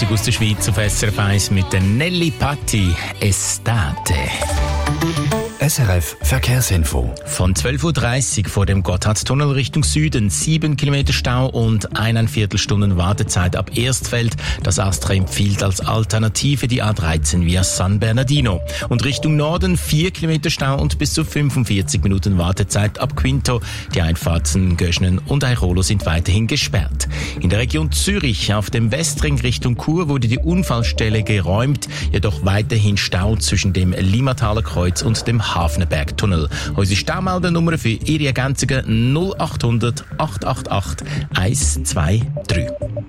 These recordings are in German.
Musik aus der Schweiz auf SRF 1 mit der Nelly Patti Estate. SRF Verkehrsinfo. Von 12.30 Uhr vor dem Gotthardtunnel Richtung Süden 7 Kilometer Stau und 1,25 Stunden Wartezeit ab Erstfeld. Das Astra empfiehlt als Alternative die A13 via San Bernardino. Und Richtung Norden 4 Kilometer Stau und bis zu 45 Minuten Wartezeit ab Quinto. Die Einfahrten Göschnen und Airolo sind weiterhin gesperrt. In der Region Zürich auf dem Westring Richtung Chur wurde die Unfallstelle geräumt, jedoch weiterhin Stau zwischen dem Limmataler Kreuz und dem Hafenbergtunnel. Unsere Staumeldernummer für Ihre Ergänzungen 0800 888 123.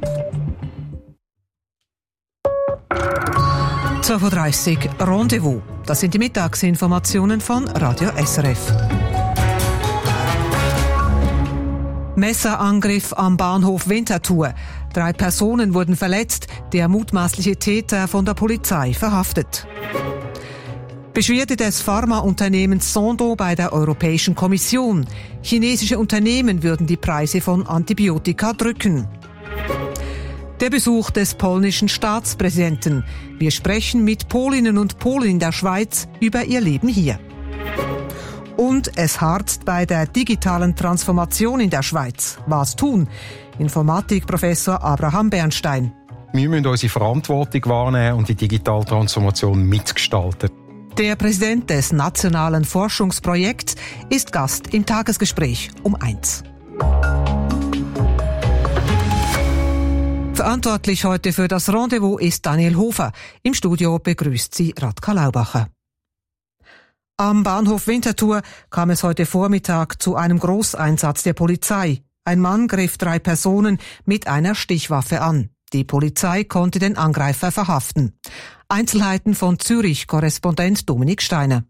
12.30 Uhr Rendezvous. Das sind die Mittagsinformationen von Radio SRF. Messerangriff am Bahnhof Winterthur. 3 Personen wurden verletzt, der mutmaßliche Täter von der Polizei verhaftet. Beschwerde des Pharmaunternehmens Sandoz bei der Europäischen Kommission. Chinesische Unternehmen würden die Preise von Antibiotika drücken. Der Besuch des polnischen Staatspräsidenten. Wir sprechen mit Polinnen und Polen in der Schweiz über ihr Leben hier. Und es harzt bei der digitalen Transformation in der Schweiz. Was tun? Informatikprofessor Abraham Bernstein. Wir müssen unsere Verantwortung wahrnehmen und die digitale Transformation mitgestalten. Der Präsident des Nationalen Forschungsprojekts ist Gast im Tagesgespräch um 1. Verantwortlich heute für das Rendezvous ist Daniel Hofer. Im Studio begrüßt sie Radka Laubacher. Am Bahnhof Winterthur kam es heute Vormittag zu einem Großeinsatz der Polizei. Ein Mann griff 3 Personen mit einer Stichwaffe an. Die Polizei konnte den Angreifer verhaften. Einzelheiten von Zürich-Korrespondent Dominik Steiner.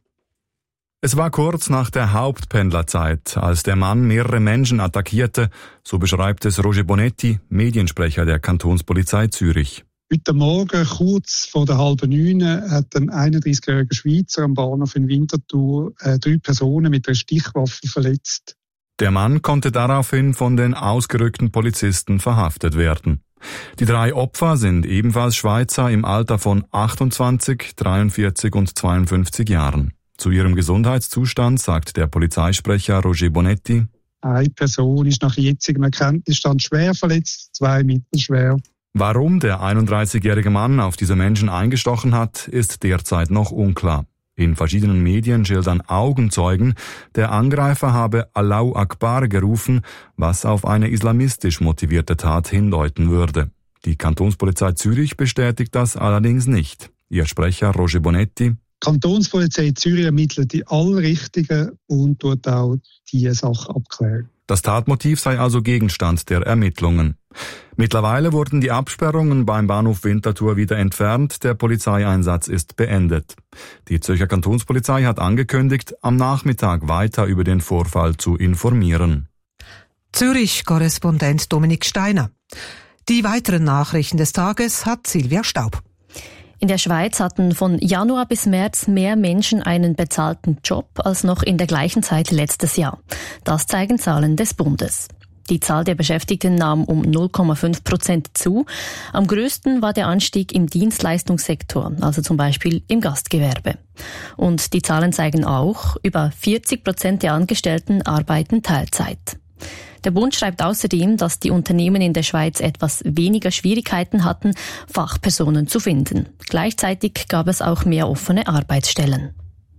Es war kurz nach der Hauptpendlerzeit, als der Mann mehrere Menschen attackierte, so beschreibt es Roger Bonetti, Mediensprecher der Kantonspolizei Zürich. Heute Morgen, kurz vor der 8:30, hat ein 31-jähriger Schweizer am Bahnhof in Winterthur 3 Personen mit einer Stichwaffe verletzt. Der Mann konnte daraufhin von den ausgerückten Polizisten verhaftet werden. Die 3 Opfer sind ebenfalls Schweizer im Alter von 28, 43 und 52 Jahren. Zu ihrem Gesundheitszustand sagt der Polizeisprecher Roger Bonetti: Eine Person ist nach jetzigem Erkenntnisstand schwer verletzt, 2 mittelschwer. Warum der 31-jährige Mann auf diese Menschen eingestochen hat, ist derzeit noch unklar. In verschiedenen Medien schildern Augenzeugen, der Angreifer habe Allahu Akbar gerufen, was auf eine islamistisch motivierte Tat hindeuten würde. Die Kantonspolizei Zürich bestätigt das allerdings nicht. Ihr Sprecher Roger Bonetti: Die Kantonspolizei Zürich ermittelt die Allrichtigen und tut auch diese Sache abklären. Das Tatmotiv sei also Gegenstand der Ermittlungen. Mittlerweile wurden die Absperrungen beim Bahnhof Winterthur wieder entfernt, der Polizeieinsatz ist beendet. Die Zürcher Kantonspolizei hat angekündigt, am Nachmittag weiter über den Vorfall zu informieren. Zürich-Korrespondent Dominik Steiner. Die weiteren Nachrichten des Tages hat Silvia Staub. In der Schweiz hatten von Januar bis März mehr Menschen einen bezahlten Job als noch in der gleichen Zeit letztes Jahr. Das zeigen Zahlen des Bundes. Die Zahl der Beschäftigten nahm um 0,5% zu. Am größten war der Anstieg im Dienstleistungssektor, also zum Beispiel im Gastgewerbe. Und die Zahlen zeigen auch, über 40% der Angestellten arbeiten Teilzeit. Der Bund schreibt außerdem, dass die Unternehmen in der Schweiz etwas weniger Schwierigkeiten hatten, Fachpersonen zu finden. Gleichzeitig gab es auch mehr offene Arbeitsstellen.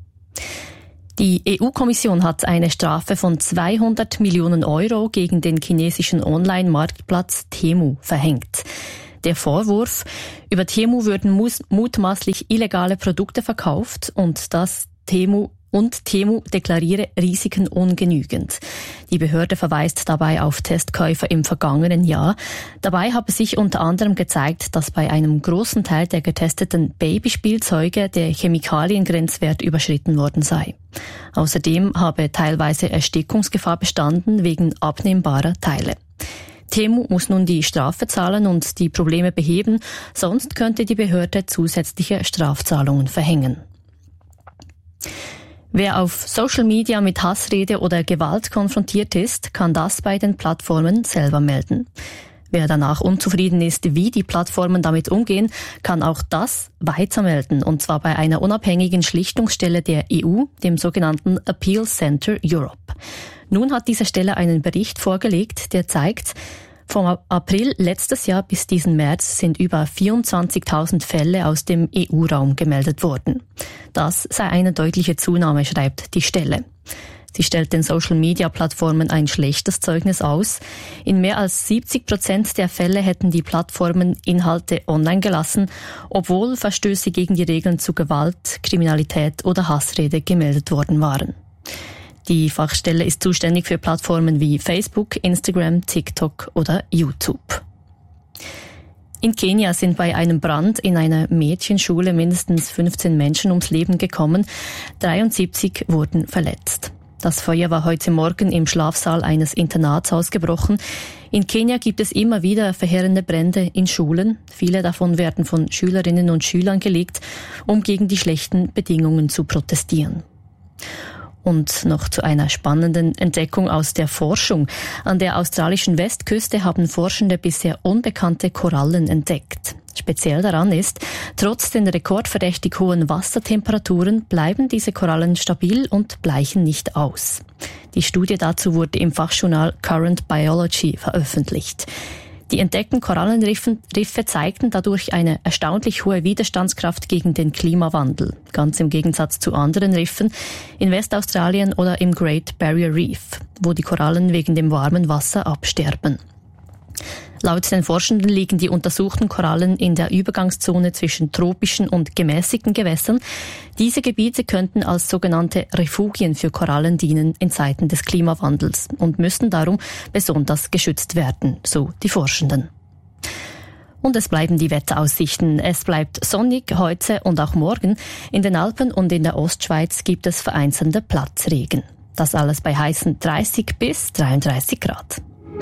Die EU-Kommission hat eine Strafe von 200 Millionen Euro gegen den chinesischen Online-Marktplatz Temu verhängt. Der Vorwurf: über Temu würden mutmaßlich illegale Produkte verkauft und Temu deklariere Risiken ungenügend. Die Behörde verweist dabei auf Testkäufer im vergangenen Jahr. Dabei habe sich unter anderem gezeigt, dass bei einem großen Teil der getesteten Babyspielzeuge der Chemikaliengrenzwert überschritten worden sei. Außerdem habe teilweise Erstickungsgefahr bestanden wegen abnehmbarer Teile. Temu muss nun die Strafe zahlen und die Probleme beheben, sonst könnte die Behörde zusätzliche Strafzahlungen verhängen. Wer auf Social Media mit Hassrede oder Gewalt konfrontiert ist, kann das bei den Plattformen selber melden. Wer danach unzufrieden ist, wie die Plattformen damit umgehen, kann auch das weitermelden, und zwar bei einer unabhängigen Schlichtungsstelle der EU, dem sogenannten Appeal Center Europe. Nun hat diese Stelle einen Bericht vorgelegt, der zeigt, vom April letztes Jahr bis diesen März sind über 24.000 Fälle aus dem EU-Raum gemeldet worden. Das sei eine deutliche Zunahme, schreibt die Stelle. Sie stellt den Social-Media-Plattformen ein schlechtes Zeugnis aus. In mehr als 70% der Fälle hätten die Plattformen Inhalte online gelassen, obwohl Verstöße gegen die Regeln zu Gewalt, Kriminalität oder Hassrede gemeldet worden waren. Die Fachstelle ist zuständig für Plattformen wie Facebook, Instagram, TikTok oder YouTube. In Kenia sind bei einem Brand in einer Mädchenschule mindestens 15 Menschen ums Leben gekommen, 73 wurden verletzt. Das Feuer war heute Morgen im Schlafsaal eines Internats ausgebrochen. In Kenia gibt es immer wieder verheerende Brände in Schulen. Viele davon werden von Schülerinnen und Schülern gelegt, um gegen die schlechten Bedingungen zu protestieren. Und noch zu einer spannenden Entdeckung aus der Forschung. An der australischen Westküste haben Forschende bisher unbekannte Korallen entdeckt. Speziell daran ist, trotz den rekordverdächtig hohen Wassertemperaturen bleiben diese Korallen stabil und bleichen nicht aus. Die Studie dazu wurde im Fachjournal Current Biology veröffentlicht. Die entdeckten Korallenriffe zeigten dadurch eine erstaunlich hohe Widerstandskraft gegen den Klimawandel, ganz im Gegensatz zu anderen Riffen in Westaustralien oder im Great Barrier Reef, wo die Korallen wegen dem warmen Wasser absterben. Laut den Forschenden liegen die untersuchten Korallen in der Übergangszone zwischen tropischen und gemäßigten Gewässern. Diese Gebiete könnten als sogenannte Refugien für Korallen dienen in Zeiten des Klimawandels und müssten darum besonders geschützt werden, so die Forschenden. Und es bleiben die Wetteraussichten. Es bleibt sonnig heute und auch morgen. In den Alpen und in der Ostschweiz gibt es vereinzelte Platzregen. Das alles bei heißen 30 bis 33 Grad.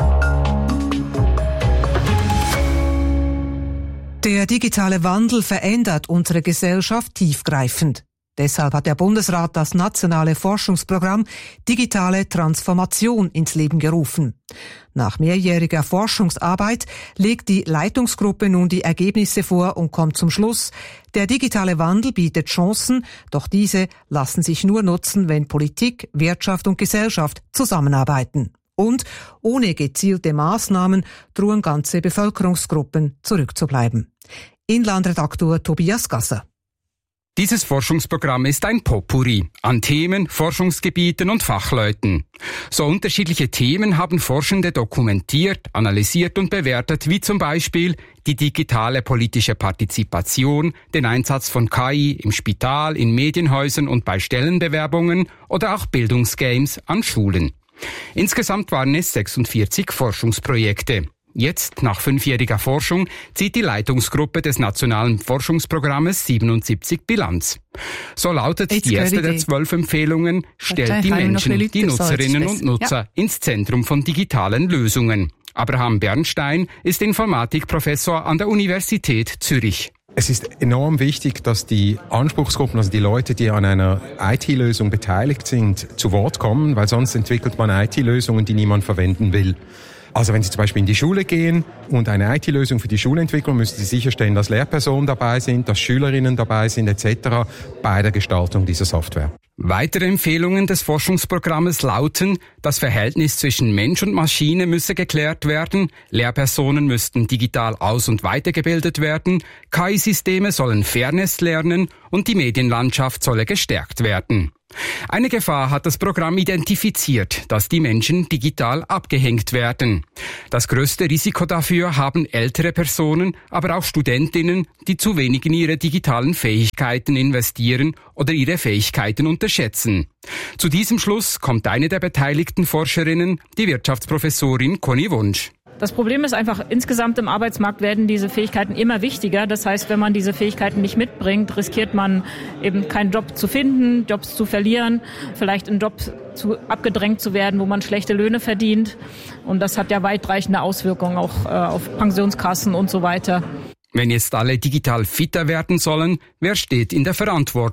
Der digitale Wandel verändert unsere Gesellschaft tiefgreifend. Deshalb hat der Bundesrat das nationale Forschungsprogramm Digitale Transformation ins Leben gerufen. Nach mehrjähriger Forschungsarbeit legt die Leitungsgruppe nun die Ergebnisse vor und kommt zum Schluss, der digitale Wandel bietet Chancen, doch diese lassen sich nur nutzen, wenn Politik, Wirtschaft und Gesellschaft zusammenarbeiten. Und ohne gezielte Maßnahmen drohen ganze Bevölkerungsgruppen zurückzubleiben. Inlandredaktor Tobias Gasser. Dieses Forschungsprogramm ist ein Potpourri an Themen, Forschungsgebieten und Fachleuten. So unterschiedliche Themen haben Forschende dokumentiert, analysiert und bewertet, wie zum Beispiel die digitale politische Partizipation, den Einsatz von KI im Spital, in Medienhäusern und bei Stellenbewerbungen oder auch Bildungsgames an Schulen. Insgesamt waren es 46 Forschungsprojekte. Jetzt, nach 5-jähriger Forschung, zieht die Leitungsgruppe des nationalen Forschungsprogrammes 77 Bilanz. So lautet die erste der 12 Empfehlungen, stellt die Menschen, die Nutzerinnen und Nutzer ins Zentrum von digitalen Lösungen. Abraham Bernstein ist Informatikprofessor an der Universität Zürich. Es ist enorm wichtig, dass die Anspruchsgruppen, also die Leute, die an einer IT-Lösung beteiligt sind, zu Wort kommen, weil sonst entwickelt man IT-Lösungen, die niemand verwenden will. Also wenn Sie zum Beispiel in die Schule gehen und eine IT-Lösung für die Schule entwickeln, müssen Sie sicherstellen, dass Lehrpersonen dabei sind, dass Schülerinnen dabei sind etc. bei der Gestaltung dieser Software. Weitere Empfehlungen des Forschungsprogrammes lauten, das Verhältnis zwischen Mensch und Maschine müsse geklärt werden, Lehrpersonen müssten digital aus- und weitergebildet werden, KI-Systeme sollen Fairness lernen und die Medienlandschaft solle gestärkt werden. Eine Gefahr hat das Programm identifiziert, dass die Menschen digital abgehängt werden. Das größte Risiko dafür haben ältere Personen, aber auch Studentinnen, die zu wenig in ihre digitalen Fähigkeiten investieren oder ihre Fähigkeiten unterschätzen. Zu diesem Schluss kommt eine der beteiligten Forscherinnen, die Wirtschaftsprofessorin Conny Wunsch. Das Problem ist einfach, insgesamt im Arbeitsmarkt werden diese Fähigkeiten immer wichtiger. Das heißt, wenn man diese Fähigkeiten nicht mitbringt, riskiert man eben keinen Job zu finden, Jobs zu verlieren, vielleicht einen Job abgedrängt zu werden, wo man schlechte Löhne verdient. Und das hat ja weitreichende Auswirkungen auch auf Pensionskassen und so weiter. Wenn jetzt alle digital fitter werden sollen, wer steht in der Verantwortung?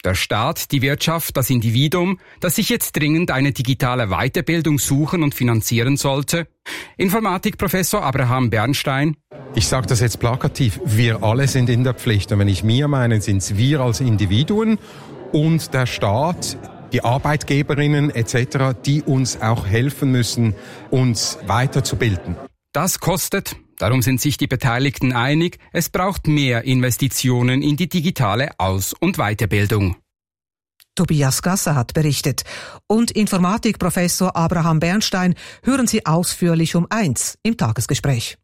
Der Staat, die Wirtschaft, das Individuum, das sich jetzt dringend eine digitale Weiterbildung suchen und finanzieren sollte? Informatikprofessor Abraham Bernstein. Ich sage das jetzt plakativ, wir alle sind in der Pflicht. Und wenn ich wir meine, sind es wir als Individuen und der Staat, die Arbeitgeberinnen etc., die uns auch helfen müssen, uns weiterzubilden. Das kostet. Darum sind sich die Beteiligten einig, es braucht mehr Investitionen in die digitale Aus- und Weiterbildung. Tobias Gasser hat berichtet. Und Informatikprofessor Abraham Bernstein hören Sie ausführlich um 1 im Tagesgespräch.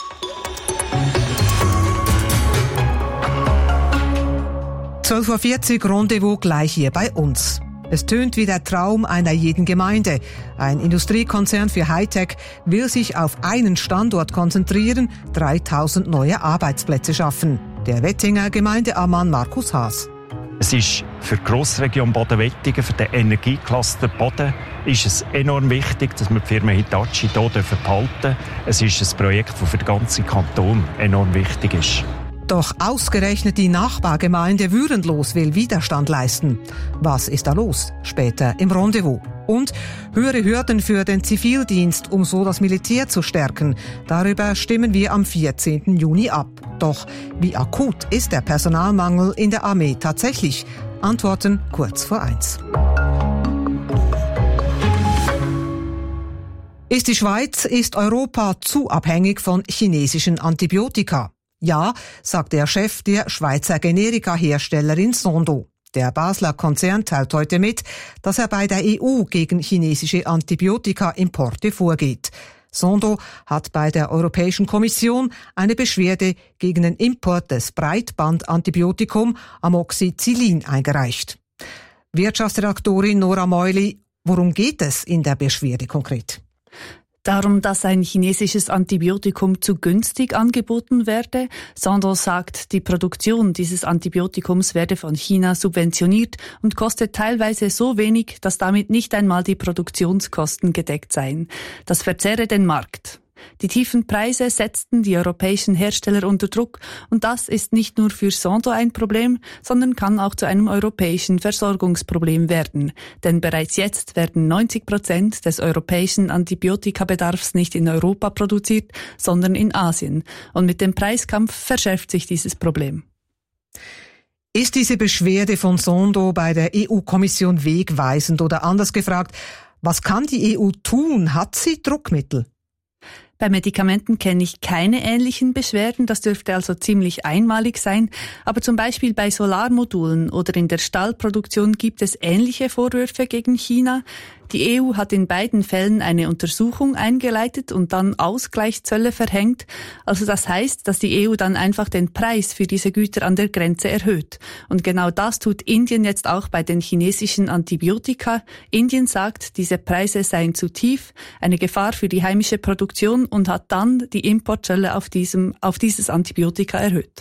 (12:40 Uhr) Rendezvous gleich hier bei uns. Es tönt wie der Traum einer jeden Gemeinde. Ein Industriekonzern für Hightech will sich auf einen Standort konzentrieren, 3000 neue Arbeitsplätze schaffen. Der Wettinger Gemeindeammann Markus Haas. Es ist für die Grossregion Boden-Wettigen, für den Energiecluster Boden, ist es enorm wichtig, dass wir die Firma Hitachi hier behalten dürfen. Es ist ein Projekt, das für den ganzen Kanton enorm wichtig ist. Doch ausgerechnet die Nachbargemeinde Würenlos will Widerstand leisten. Was ist da los? Später im Rendezvous. Und höhere Hürden für den Zivildienst, um so das Militär zu stärken. Darüber stimmen wir am 14. Juni ab. Doch wie akut ist der Personalmangel in der Armee tatsächlich? Antworten kurz vor 1. Ist die Schweiz, ist Europa zu abhängig von chinesischen Antibiotika? Ja, sagt der Chef der Schweizer Generika-Herstellerin Sandoz. Der Basler Konzern teilt heute mit, dass er bei der EU gegen chinesische Antibiotika-Importe vorgeht. Sandoz hat bei der Europäischen Kommission eine Beschwerde gegen den Import des Breitbandantibiotikum Amoxicillin eingereicht. Wirtschaftsredaktorin Nora Meuli, worum geht es in der Beschwerde konkret? Darum, dass ein chinesisches Antibiotikum zu günstig angeboten werde. Sandoz sagt, die Produktion dieses Antibiotikums werde von China subventioniert und kostet teilweise so wenig, dass damit nicht einmal die Produktionskosten gedeckt seien. Das verzerre den Markt. Die tiefen Preise setzten die europäischen Hersteller unter Druck und das ist nicht nur für Sandoz ein Problem, sondern kann auch zu einem europäischen Versorgungsproblem werden. Denn bereits jetzt werden 90% des europäischen Antibiotikabedarfs nicht in Europa produziert, sondern in Asien. Und mit dem Preiskampf verschärft sich dieses Problem. Ist diese Beschwerde von Sandoz bei der EU-Kommission wegweisend oder anders gefragt, was kann die EU tun? Hat sie Druckmittel? Bei Medikamenten kenne ich keine ähnlichen Beschwerden, das dürfte also ziemlich einmalig sein. Aber zum Beispiel bei Solarmodulen oder in der Stahlproduktion gibt es ähnliche Vorwürfe gegen China. Die EU hat in beiden Fällen eine Untersuchung eingeleitet und dann Ausgleichszölle verhängt. Also das heißt, dass die EU dann einfach den Preis für diese Güter an der Grenze erhöht. Und genau das tut Indien jetzt auch bei den chinesischen Antibiotika. Indien sagt, diese Preise seien zu tief, eine Gefahr für die heimische Produktion und hat dann die Importzölle auf dieses Antibiotika erhöht.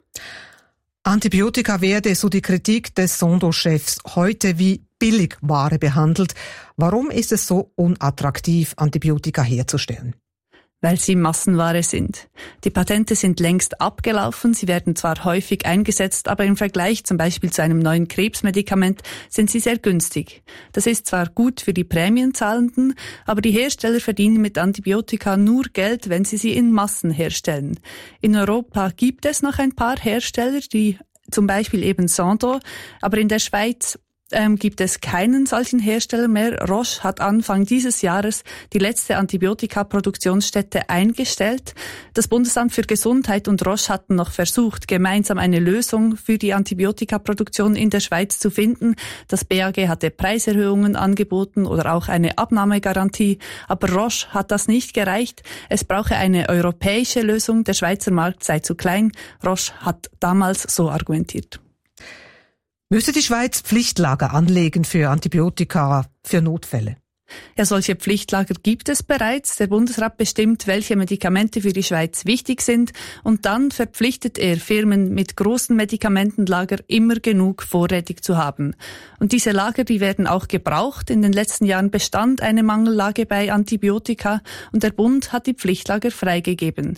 Antibiotika werde, so die Kritik des Sandoz-Chefs, heute wie Billigware behandelt. Warum ist es so unattraktiv, Antibiotika herzustellen? Weil sie Massenware sind. Die Patente sind längst abgelaufen, sie werden zwar häufig eingesetzt, aber im Vergleich zum Beispiel zu einem neuen Krebsmedikament sind sie sehr günstig. Das ist zwar gut für die Prämienzahlenden, aber die Hersteller verdienen mit Antibiotika nur Geld, wenn sie in Massen herstellen. In Europa gibt es noch ein paar Hersteller, die zum Beispiel eben Sandoz, aber in der Schweiz gibt es keinen solchen Hersteller mehr. Roche hat Anfang dieses Jahres die letzte Antibiotika-Produktionsstätte eingestellt. Das Bundesamt für Gesundheit und Roche hatten noch versucht, gemeinsam eine Lösung für die Antibiotikaproduktion in der Schweiz zu finden. Das BAG hatte Preiserhöhungen angeboten oder auch eine Abnahmegarantie, aber Roche hat das nicht gereicht. Es brauche eine europäische Lösung, der Schweizer Markt sei zu klein. Roche hat damals so argumentiert. Müsste die Schweiz Pflichtlager anlegen für Antibiotika für Notfälle? Ja, solche Pflichtlager gibt es bereits. Der Bundesrat bestimmt, welche Medikamente für die Schweiz wichtig sind und dann verpflichtet er Firmen mit großen Medikamentenlager immer genug vorrätig zu haben. Und diese Lager, die werden auch gebraucht. In den letzten Jahren bestand eine Mangellage bei Antibiotika und der Bund hat die Pflichtlager freigegeben.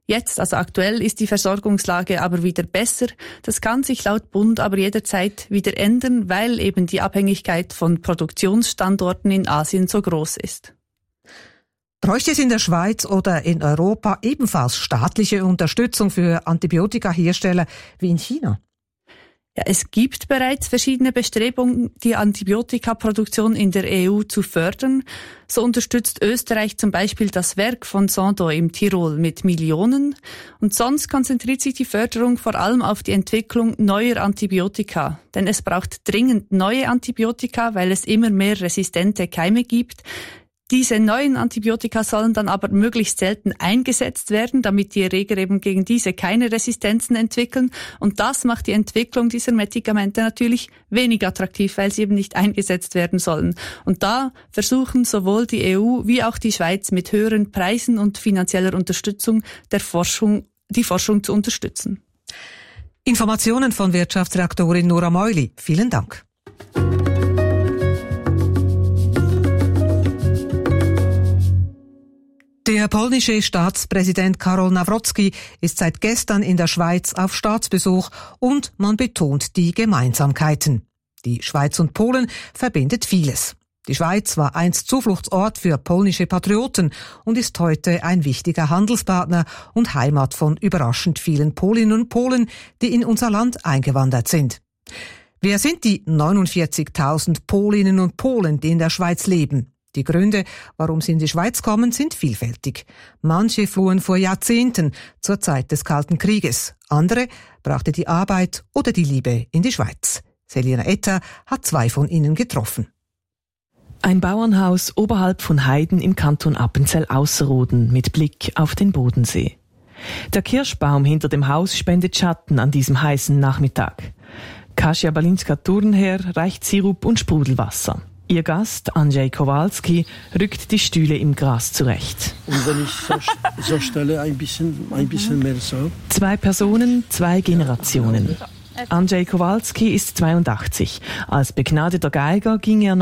Jetzt, also aktuell, ist die Versorgungslage aber wieder besser. Das kann sich laut Bund aber jederzeit wieder ändern, weil eben die Abhängigkeit von Produktionsstandorten in Asien so groß ist. Bräuchte es in der Schweiz oder in Europa ebenfalls staatliche Unterstützung für Antibiotikahersteller wie in China? Ja, es gibt bereits verschiedene Bestrebungen, die Antibiotikaproduktion in der EU zu fördern. So unterstützt Österreich zum Beispiel das Werk von Sandoz im Tirol mit Millionen. Und sonst konzentriert sich die Förderung vor allem auf die Entwicklung neuer Antibiotika. Denn es braucht dringend neue Antibiotika, weil es immer mehr resistente Keime gibt. Diese neuen Antibiotika sollen dann aber möglichst selten eingesetzt werden, damit die Erreger eben gegen diese keine Resistenzen entwickeln. Und das macht die Entwicklung dieser Medikamente natürlich weniger attraktiv, weil sie eben nicht eingesetzt werden sollen. Und da versuchen sowohl die EU wie auch die Schweiz mit höheren Preisen und finanzieller Unterstützung die Forschung zu unterstützen. Informationen von Wirtschaftsredaktorin Nora Meuli. Vielen Dank. Der polnische Staatspräsident Karol Nawrocki ist seit gestern in der Schweiz auf Staatsbesuch und man betont die Gemeinsamkeiten. Die Schweiz und Polen verbindet vieles. Die Schweiz war einst Zufluchtsort für polnische Patrioten und ist heute ein wichtiger Handelspartner und Heimat von überraschend vielen Polinnen und Polen, die in unser Land eingewandert sind. Wer sind die 49.000 Polinnen und Polen, die in der Schweiz leben? Die Gründe, warum sie in die Schweiz kommen, sind vielfältig. Manche flohen vor Jahrzehnten zur Zeit des Kalten Krieges. Andere brachte die Arbeit oder die Liebe in die Schweiz. Selina Etter hat 2 von ihnen getroffen. Ein Bauernhaus oberhalb von Heiden im Kanton Appenzell-Ausserrhoden mit Blick auf den Bodensee. Der Kirschbaum hinter dem Haus spendet Schatten an diesem heißen Nachmittag. Kasia Balinska-Turnherr reicht Sirup und Sprudelwasser. Ihr Gast, Andrzej Kowalski, rückt die Stühle im Gras zurecht. Und wenn ich so stelle, ein bisschen mehr so. 2 Personen, 2 Generationen. Andrzej Kowalski ist 82. Als begnadeter Geiger ging er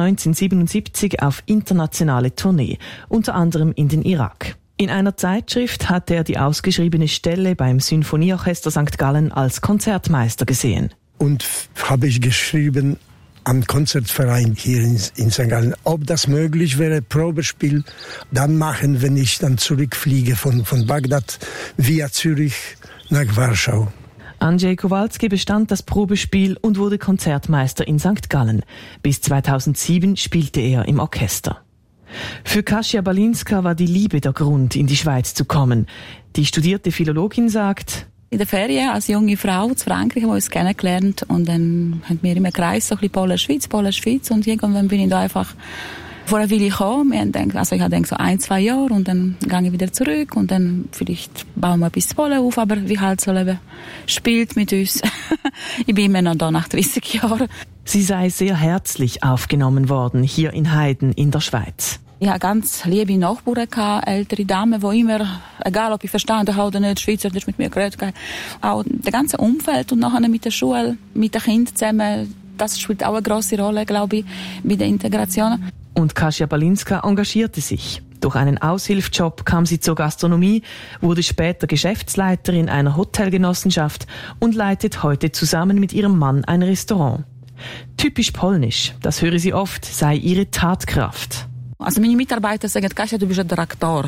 1977 auf internationale Tournee, unter anderem in den Irak. In einer Zeitschrift hat er die ausgeschriebene Stelle beim Sinfonieorchester St. Gallen als Konzertmeister gesehen. Und habe ich geschrieben am Konzertverein hier in St. Gallen, ob das möglich wäre, Probespiel dann machen, wenn ich dann zurückfliege von Bagdad via Zürich nach Warschau. Andrzej Kowalski bestand das Probespiel und wurde Konzertmeister in St. Gallen. Bis 2007 spielte er im Orchester. Für Kasia Balinska war die Liebe der Grund, in die Schweiz zu kommen. Die studierte Philologin sagt: In der Ferien als junge Frau zu Frankreich haben wir uns kennengelernt und dann haben wir immer gereist, so ein bisschen Polen-Schweiz und irgendwann bin ich da einfach vor einer Weile gekommen. Ich habe gedacht, so 1-2 Jahre und dann gehe ich wieder zurück und dann vielleicht bauen wir ein bisschen Polen auf, aber wie halt so Leben spielt mit uns. Ich bin immer noch da nach 30 Jahren. Sie sei sehr herzlich aufgenommen worden hier in Heiden in der Schweiz. Ich hatte ganz liebe Nachbarn, ältere Damen, die immer, egal ob ich verstanden habe oder nicht, Schweizer, das mit mir geredet. Auch das ganze Umfeld und nachher mit der Schule, mit den Kindern zusammen, das spielt auch eine grosse Rolle, glaube ich, bei der Integration. Und Kasia Balinska engagierte sich. Durch einen Aushilfsjob kam sie zur Gastronomie, wurde später Geschäftsleiterin einer Hotelgenossenschaft und leitet heute zusammen mit ihrem Mann ein Restaurant. Typisch polnisch, das höre sie oft, sei ihre Tatkraft. Also meine Mitarbeiter sagen, Kasia, du bist ein Traktor.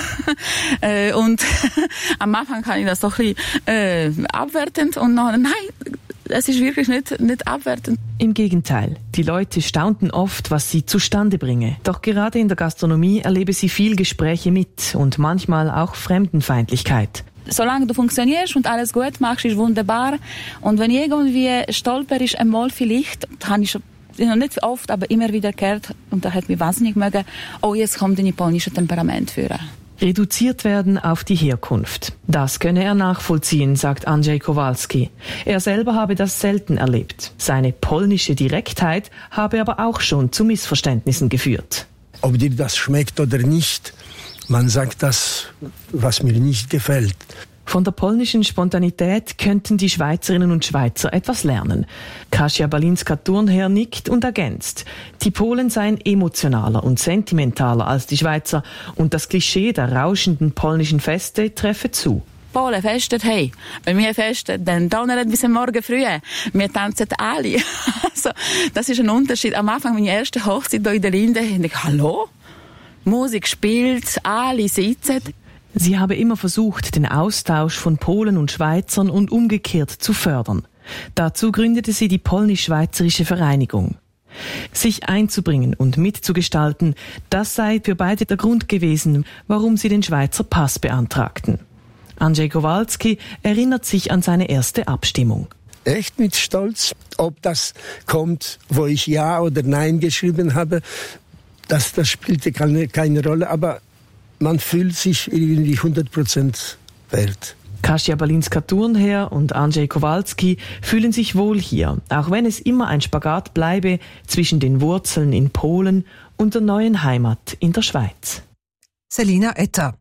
Und am Anfang habe ich das so ein bisschen abwertend und noch, nein, es ist wirklich nicht abwertend. Im Gegenteil, die Leute staunten oft, was sie zustande bringe. Doch gerade in der Gastronomie erlebe sie viel Gespräche mit und manchmal auch Fremdenfeindlichkeit. Solange du funktionierst und alles gut machst, ist wunderbar. Und wenn irgendwie stolper ist, einmal vielleicht, habe ich schon noch nicht oft, aber immer wieder gehört, und da hat mich wahnsinnig mögen, oh, jetzt kommt ein polnisches Temperament führen. Reduziert werden auf die Herkunft. Das könne er nachvollziehen, sagt Andrzej Kowalski. Er selber habe das selten erlebt. Seine polnische Direktheit habe aber auch schon zu Missverständnissen geführt. Ob dir das schmeckt oder nicht, man sagt das, was mir nicht gefällt. Von der polnischen Spontanität könnten die Schweizerinnen und Schweizer etwas lernen. Kasia Balinska-Turnherr nickt und ergänzt: Die Polen seien emotionaler und sentimentaler als die Schweizer und das Klischee der rauschenden polnischen Feste treffe zu. Polen festen, hey, wenn wir festen, dann donnern bis am Morgen früh. Wir tanzen alle. Also, das ist ein Unterschied. Am Anfang meiner ersten Hochzeit hier in der Linde, dachte ich, hallo? Musik spielt, alle sitzen. Sie habe immer versucht, den Austausch von Polen und Schweizern und umgekehrt zu fördern. Dazu gründete sie die Polnisch-Schweizerische Vereinigung. Sich einzubringen und mitzugestalten, das sei für beide der Grund gewesen, warum sie den Schweizer Pass beantragten. Andrzej Kowalski erinnert sich an seine erste Abstimmung. Echt mit Stolz, ob das kommt, wo ich Ja oder Nein geschrieben habe, das spielte keine Rolle, aber man fühlt sich irgendwie 100% wert. Kasia Balinska-Turnherr und Andrzej Kowalski fühlen sich wohl hier, auch wenn es immer ein Spagat bleibe zwischen den Wurzeln in Polen und der neuen Heimat in der Schweiz. Selina Etter.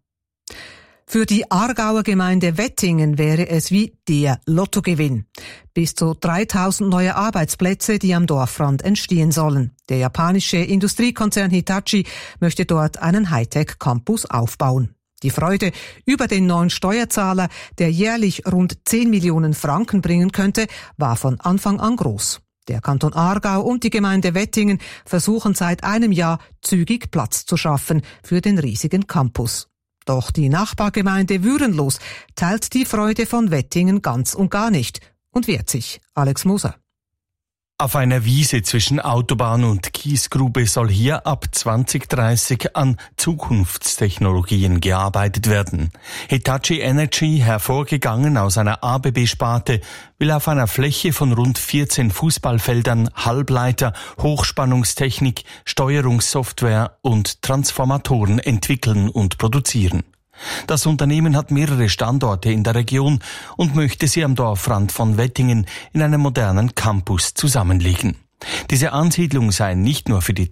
Für die Aargauer Gemeinde Wettingen wäre es wie der Lottogewinn. Bis zu 3000 neue Arbeitsplätze, die am Dorfrand entstehen sollen. Der japanische Industriekonzern Hitachi möchte dort einen Hightech-Campus aufbauen. Die Freude über den neuen Steuerzahler, der jährlich rund 10 Millionen Franken bringen könnte, war von Anfang an groß. Der Kanton Aargau und die Gemeinde Wettingen versuchen seit einem Jahr zügig Platz zu schaffen für den riesigen Campus. Doch die Nachbargemeinde Würenlos teilt die Freude von Wettingen ganz und gar nicht und wehrt sich. Alex Moser. Auf einer Wiese zwischen Autobahn und Kiesgrube soll hier ab 2030 an Zukunftstechnologien gearbeitet werden. Hitachi Energy, hervorgegangen aus einer ABB-Sparte, will auf einer Fläche von rund 14 Fußballfeldern Halbleiter, Hochspannungstechnik, Steuerungssoftware und Transformatoren entwickeln und produzieren. Das Unternehmen hat mehrere Standorte in der Region und möchte sie am Dorfrand von Wettingen in einem modernen Campus zusammenlegen. Diese Ansiedlung sei nicht nur für die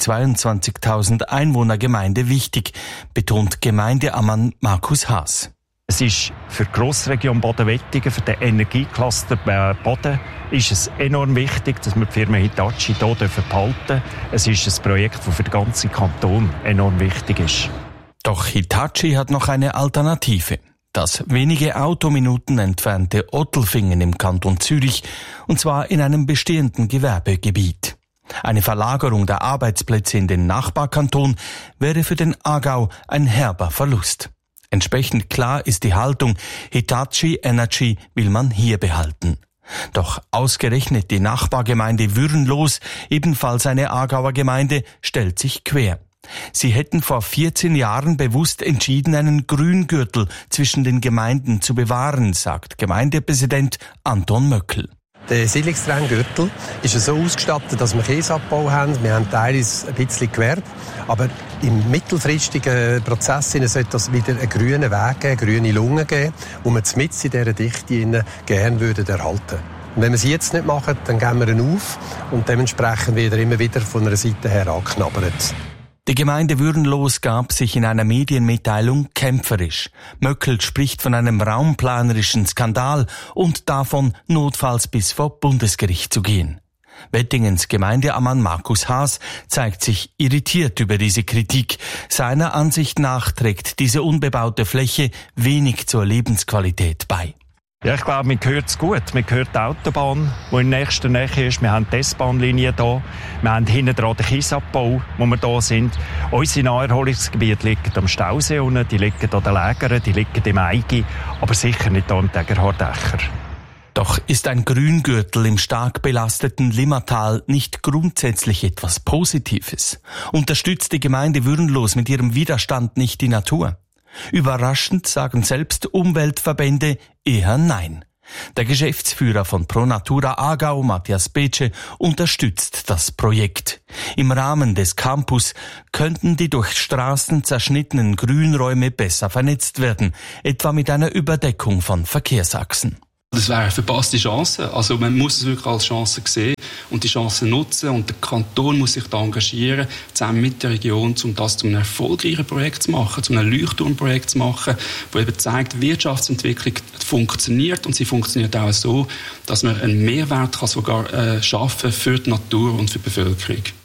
22.000 Einwohnergemeinde wichtig, betont Gemeindeammann Markus Haas. Es ist für die Grossregion Boden-Wettingen, für den Energiecluster Boden, ist es enorm wichtig, dass wir die Firma Hitachi hier behalten dürfen. Es ist ein Projekt, das für den ganzen Kanton enorm wichtig ist. Doch Hitachi hat noch eine Alternative. Das wenige Autominuten entfernte Ottelfingen im Kanton Zürich, und zwar in einem bestehenden Gewerbegebiet. Eine Verlagerung der Arbeitsplätze in den Nachbarkanton wäre für den Aargau ein herber Verlust. Entsprechend klar ist die Haltung, Hitachi Energy will man hier behalten. Doch ausgerechnet die Nachbargemeinde Würenlos, ebenfalls eine Aargauer Gemeinde, stellt sich quer. Sie hätten vor 14 Jahren bewusst entschieden, einen Grüngürtel zwischen den Gemeinden zu bewahren, sagt Gemeindepräsident Anton Möckel. Der Siedlungstränngürtel ist so ausgestattet, dass wir Käseabbau haben. Wir haben teilweise ein bisschen Gewerbe. Aber im mittelfristigen Prozess sollte es wieder einen grünen Weg geben, grüne Lunge geben, wo wir mitten in dieser Dichte gerne erhalten würden. Und wenn wir es jetzt nicht machen, dann geben wir ihn auf und dementsprechend wird er immer wieder von einer Seite her angeknabbert. Die Gemeinde Würenlos gab sich in einer Medienmitteilung kämpferisch. Möckel spricht von einem raumplanerischen Skandal und davon, notfalls bis vor Bundesgericht zu gehen. Wettingens Gemeindeammann Markus Haas zeigt sich irritiert über diese Kritik. Seiner Ansicht nach trägt diese unbebaute Fläche wenig zur Lebensqualität bei. Ja, ich glaube, man hört es gut. Man hört die Autobahn, die in nächster Nähe ist. Wir haben die S-Bahn-Linie hier. Wir haben hinten dran den Kiesabbau, wo wir hier sind. Unsere Naherholungsgebiete liegen am Stausee unten, die liegen an den Lägern, die liegen im Eigi, aber sicher nicht an den Tegerhardächer. Doch ist ein Grüngürtel im stark belasteten Limmatal nicht grundsätzlich etwas Positives? Unterstützt die Gemeinde Würenlos mit ihrem Widerstand nicht die Natur? Überraschend sagen selbst Umweltverbände eher nein. Der Geschäftsführer von Pro Natura Aargau, Matthias Betsche, unterstützt das Projekt. Im Rahmen des Campus könnten die durch Straßen zerschnittenen Grünräume besser vernetzt werden, etwa mit einer Überdeckung von Verkehrsachsen. Das wäre eine verpasste Chance. Also man muss es wirklich als Chance sehen und die Chance nutzen. Und der Kanton muss sich da engagieren, zusammen mit der Region, um das zu einem erfolgreichen Projekt zu machen, zu einem Leuchtturmprojekt zu machen, das eben zeigt, Wirtschaftsentwicklung funktioniert und sie funktioniert auch so, dass man einen Mehrwert kann sogar schaffen für die Natur und für die Bevölkerung.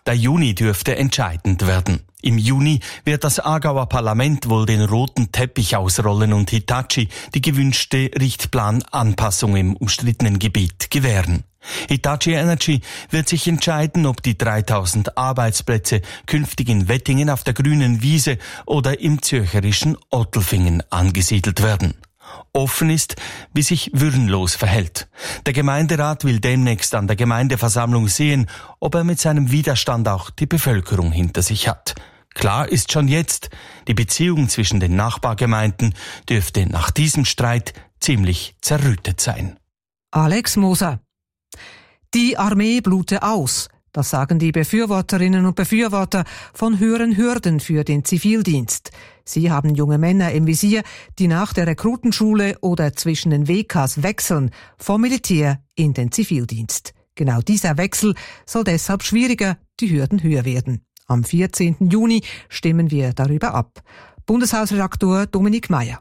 Der Juni dürfte entscheidend werden. Im Juni wird das Aargauer Parlament wohl den roten Teppich ausrollen und Hitachi die gewünschte Richtplananpassung im umstrittenen Gebiet gewähren. Hitachi Energy wird sich entscheiden, ob die 3000 Arbeitsplätze künftig in Wettingen auf der grünen Wiese oder im zürcherischen Ottelfingen angesiedelt werden. Offen ist, wie sich Würenlos verhält. Der Gemeinderat will demnächst an der Gemeindeversammlung sehen, ob er mit seinem Widerstand auch die Bevölkerung hinter sich hat. Klar ist schon jetzt, die Beziehung zwischen den Nachbargemeinden dürfte nach diesem Streit ziemlich zerrüttet sein. Alex Moser. Die Armee blute aus. Das sagen die Befürworterinnen und Befürworter von höheren Hürden für den Zivildienst. Sie haben junge Männer im Visier, die nach der Rekrutenschule oder zwischen den WKs wechseln, vom Militär in den Zivildienst. Genau dieser Wechsel soll deshalb schwieriger, die Hürden höher werden. Am 14. Juni stimmen wir darüber ab. Bundeshausredaktor Dominik Mayer.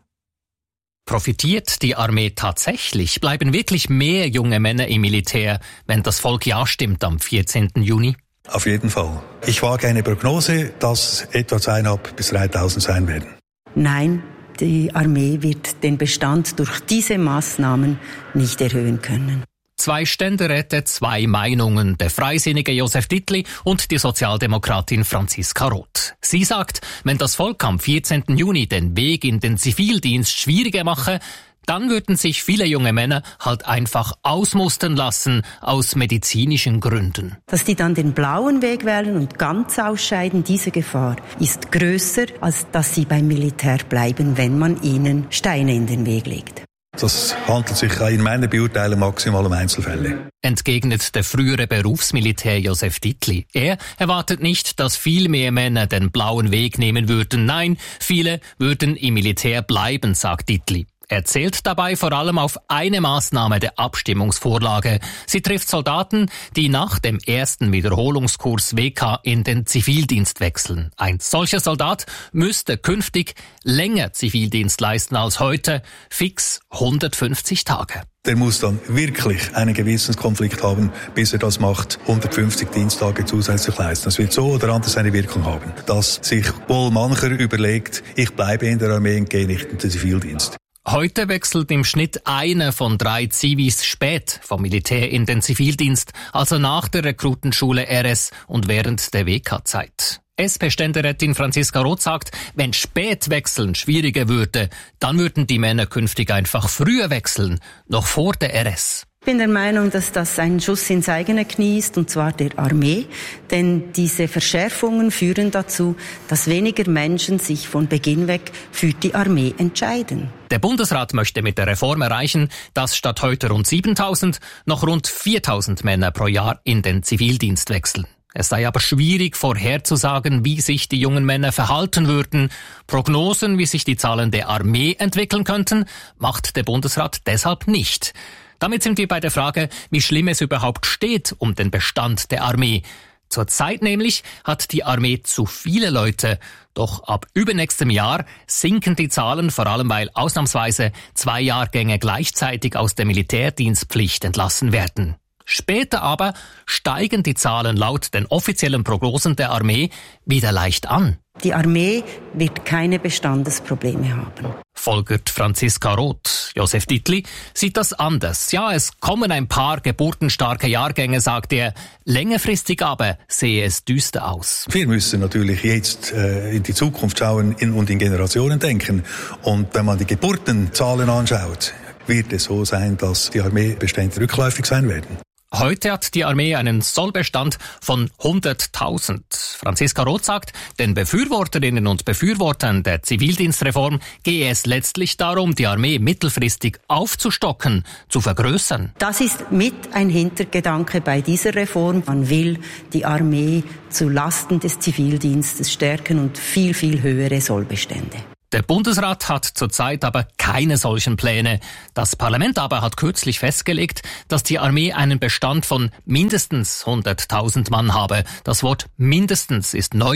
Profitiert die Armee tatsächlich? Bleiben wirklich mehr junge Männer im Militär, wenn das Volk ja stimmt am 14. Juni? Auf jeden Fall. Ich wage eine Prognose, dass etwa 2.500 bis 3.000 sein werden. Nein, die Armee wird den Bestand durch diese Maßnahmen nicht erhöhen können. 2 Ständeräte, 2 Meinungen, der freisinnige Josef Dittli und die Sozialdemokratin Franziska Roth. Sie sagt, wenn das Volk am 14. Juni den Weg in den Zivildienst schwieriger mache, dann würden sich viele junge Männer halt einfach ausmustern lassen aus medizinischen Gründen. Dass die dann den blauen Weg wählen und ganz ausscheiden, diese Gefahr ist größer, als dass sie beim Militär bleiben, wenn man ihnen Steine in den Weg legt. Das handelt sich in meiner Beurteilung maximal um Einzelfälle. Entgegnet der frühere Berufsmilitär Josef Dittli. Er erwartet nicht, dass viel mehr Männer den blauen Weg nehmen würden. Nein, viele würden im Militär bleiben, sagt Dittli. Er zählt dabei vor allem auf eine Maßnahme der Abstimmungsvorlage. Sie trifft Soldaten, die nach dem ersten Wiederholungskurs WK in den Zivildienst wechseln. Ein solcher Soldat müsste künftig länger Zivildienst leisten als heute, fix 150 Tage. Der muss dann wirklich einen Gewissenskonflikt haben, bis er das macht, 150 Diensttage zusätzlich leisten. Das wird so oder anders eine Wirkung haben, dass sich wohl mancher überlegt, ich bleibe in der Armee und gehe nicht in den Zivildienst. Heute wechselt im Schnitt einer von 3 Zivis spät vom Militär in den Zivildienst, also nach der Rekrutenschule RS und während der WK-Zeit. SP-Ständerätin Franziska Roth sagt, wenn Spätwechseln schwieriger würde, dann würden die Männer künftig einfach früher wechseln, noch vor der RS. Ich bin der Meinung, dass das ein Schuss ins eigene Knie ist, und zwar der Armee. Denn diese Verschärfungen führen dazu, dass weniger Menschen sich von Beginn weg für die Armee entscheiden. Der Bundesrat möchte mit der Reform erreichen, dass statt heute rund 7.000 noch rund 4.000 Männer pro Jahr in den Zivildienst wechseln. Es sei aber schwierig vorherzusagen, wie sich die jungen Männer verhalten würden. Prognosen, wie sich die Zahlen der Armee entwickeln könnten, macht der Bundesrat deshalb nicht. Damit sind wir bei der Frage, wie schlimm es überhaupt steht um den Bestand der Armee. Zurzeit nämlich hat die Armee zu viele Leute. Doch ab übernächstem Jahr sinken die Zahlen, vor allem weil ausnahmsweise 2 Jahrgänge gleichzeitig aus der Militärdienstpflicht entlassen werden. Später aber steigen die Zahlen laut den offiziellen Prognosen der Armee wieder leicht an. Die Armee wird keine Bestandesprobleme haben. Folgert Franziska Roth. Josef Dittli sieht das anders. Ja, es kommen ein paar geburtenstarke Jahrgänge, sagt er. Längerfristig aber sehe es düster aus. Wir müssen natürlich jetzt in die Zukunft schauen und in Generationen denken. Und wenn man die Geburtenzahlen anschaut, wird es so sein, dass die Armeebestände rückläufig sein werden. Heute hat die Armee einen Sollbestand von 100.000. Franziska Roth sagt, den Befürworterinnen und Befürwortern der Zivildienstreform gehe es letztlich darum, die Armee mittelfristig aufzustocken, zu vergrößern. Das ist mit ein Hintergedanke bei dieser Reform. Man will die Armee zu Lasten des Zivildienstes stärken und viel, viel höhere Sollbestände. Der Bundesrat hat zurzeit aber keine solchen Pläne. Das Parlament aber hat kürzlich festgelegt, dass die Armee einen Bestand von mindestens 100.000 Mann habe. Das Wort mindestens ist neu.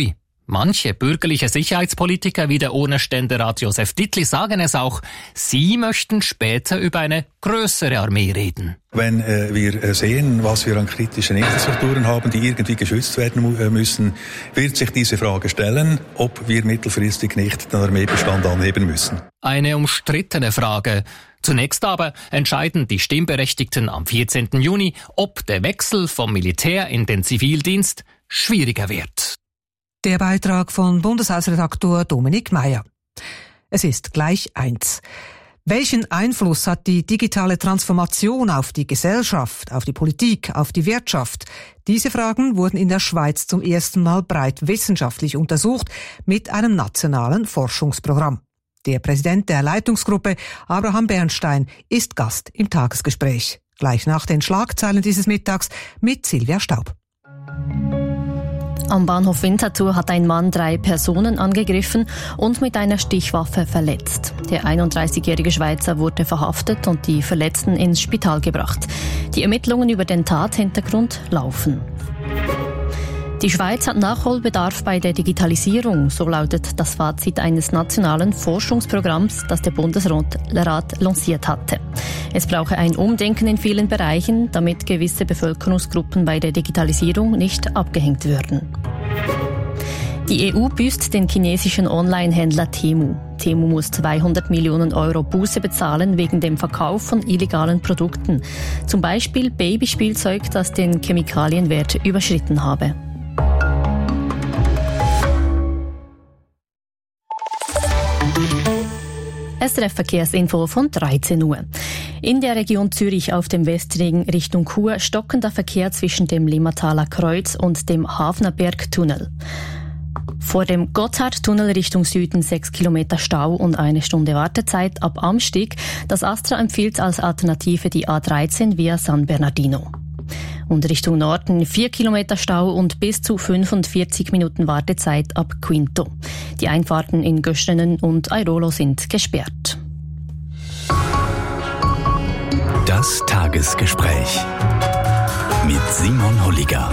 Manche bürgerliche Sicherheitspolitiker wie der Ohne-Ständerat Josef Dittli sagen es auch, sie möchten später über eine grössere Armee reden. Wenn wir sehen, was wir an kritischen Infrastrukturen haben, die irgendwie geschützt werden müssen, wird sich diese Frage stellen, ob wir mittelfristig nicht den Armeebestand anheben müssen. Eine umstrittene Frage. Zunächst aber entscheiden die Stimmberechtigten am 14. Juni, ob der Wechsel vom Militär in den Zivildienst schwieriger wird. Der Beitrag von Bundeshausredaktor Dominik Meyer. Es ist gleich 1. Welchen Einfluss hat die digitale Transformation auf die Gesellschaft, auf die Politik, auf die Wirtschaft? Diese Fragen wurden in der Schweiz zum ersten Mal breit wissenschaftlich untersucht mit einem nationalen Forschungsprogramm. Der Präsident der Leitungsgruppe, Abraham Bernstein, ist Gast im Tagesgespräch. Gleich nach den Schlagzeilen dieses Mittags mit Silvia Staub. Am Bahnhof Winterthur hat ein Mann 3 Personen angegriffen und mit einer Stichwaffe verletzt. Der 31-jährige Schweizer wurde verhaftet und die Verletzten ins Spital gebracht. Die Ermittlungen über den Tathintergrund laufen. Die Schweiz hat Nachholbedarf bei der Digitalisierung, so lautet das Fazit eines nationalen Forschungsprogramms, das der Bundesrat lanciert hatte. Es brauche ein Umdenken in vielen Bereichen, damit gewisse Bevölkerungsgruppen bei der Digitalisierung nicht abgehängt würden. Die EU büßt den chinesischen Online-Händler Temu. Temu muss 200 Millionen Euro Buße bezahlen wegen dem Verkauf von illegalen Produkten. Zum Beispiel Babyspielzeug, das den Chemikalienwert überschritten habe. SRF Verkehrsinfo von 13 Uhr. In der Region Zürich auf dem Westring Richtung Chur stockender Verkehr zwischen dem Limmataler Kreuz und dem Hafnerberg-Tunnel. Vor dem Gotthardtunnel Richtung Süden 6 Kilometer Stau und 1 Stunde Wartezeit ab Amstig. Das Astra empfiehlt als Alternative die A13 via San Bernardino. Und Richtung Norden 4 Kilometer Stau und bis zu 45 Minuten Wartezeit ab Quinto. Die Einfahrten in Göschenen und Airolo sind gesperrt. Das Tagesgespräch mit Simon Holliger.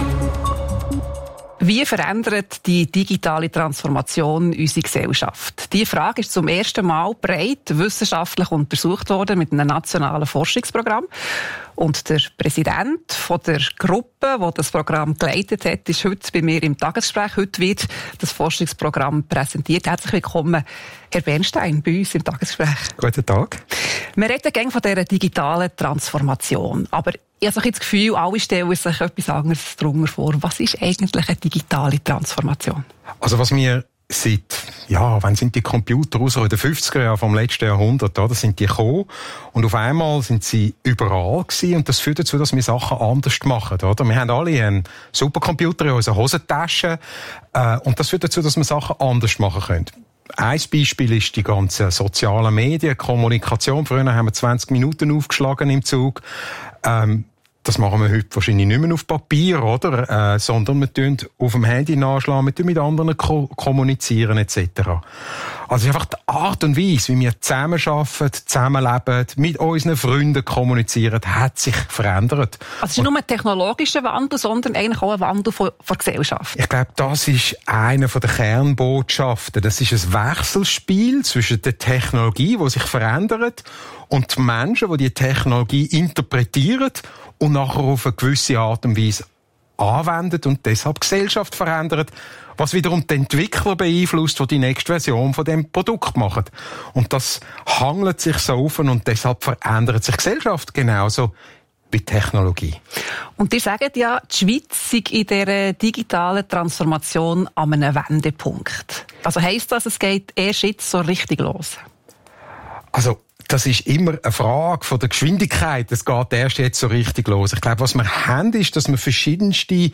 Wie verändert die digitale Transformation unsere Gesellschaft? Diese Frage ist zum ersten Mal breit wissenschaftlich untersucht worden mit einem nationalen Forschungsprogramm. Und der Präsident von der Gruppe, die das Programm geleitet hat, ist heute bei mir im Tagesgespräch. Heute wird das Forschungsprogramm präsentiert. Herzlich willkommen, Herr Bernstein, bei uns im Tagesgespräch. Guten Tag. Wir reden gerne von dieser digitalen Transformation. Aber ich habe das Gefühl, alle stellen sich etwas anderes darunter vor. Was ist eigentlich eine digitale Transformation? Also was wir wann sind die Computer raus? In den 50er Jahren vom letzten Jahrhundert, oder? Sind die gekommen. Und auf einmal sind sie überall gewesen. Und das führt dazu, dass wir Sachen anders machen, oder? Wir haben alle einen Supercomputer in unserer Hosentasche. Und das führt dazu, dass wir Sachen anders machen können. Ein Beispiel ist die ganzen sozialen Medien, Kommunikation. Früher haben wir 20 Minuten aufgeschlagen im Zug. Das machen wir heute wahrscheinlich nicht mehr auf Papier, oder? Sondern wir tun auf dem Handy nachschlagen, wir tun mit anderen kommunizieren, etc. Also einfach die Art und Weise, wie wir zusammenarbeiten, zusammenleben, mit unseren Freunden kommunizieren, hat sich verändert. Also es ist nicht nur ein technologischer Wandel, sondern eigentlich auch ein Wandel von Gesellschaft. Ich glaube, das ist eine der Kernbotschaften. Das ist ein Wechselspiel zwischen der Technologie, die sich verändert, und die Menschen, die die Technologie interpretieren und nachher auf eine gewisse Art und Weise anwendet und deshalb die Gesellschaft verändert, was wiederum die Entwickler beeinflusst, die die nächste Version von dem Produkt machen. Und das hangelt sich so auf und deshalb verändert sich die Gesellschaft genauso wie Technologie. Und ihr sagt ja, die Schweiz sei in dieser digitalen Transformation an einem Wendepunkt. Also heisst das, es geht erst jetzt so richtig los? Also, das ist immer eine Frage von der Geschwindigkeit. Es geht erst jetzt so richtig los. Ich glaube, was wir haben, ist, dass wir verschiedenste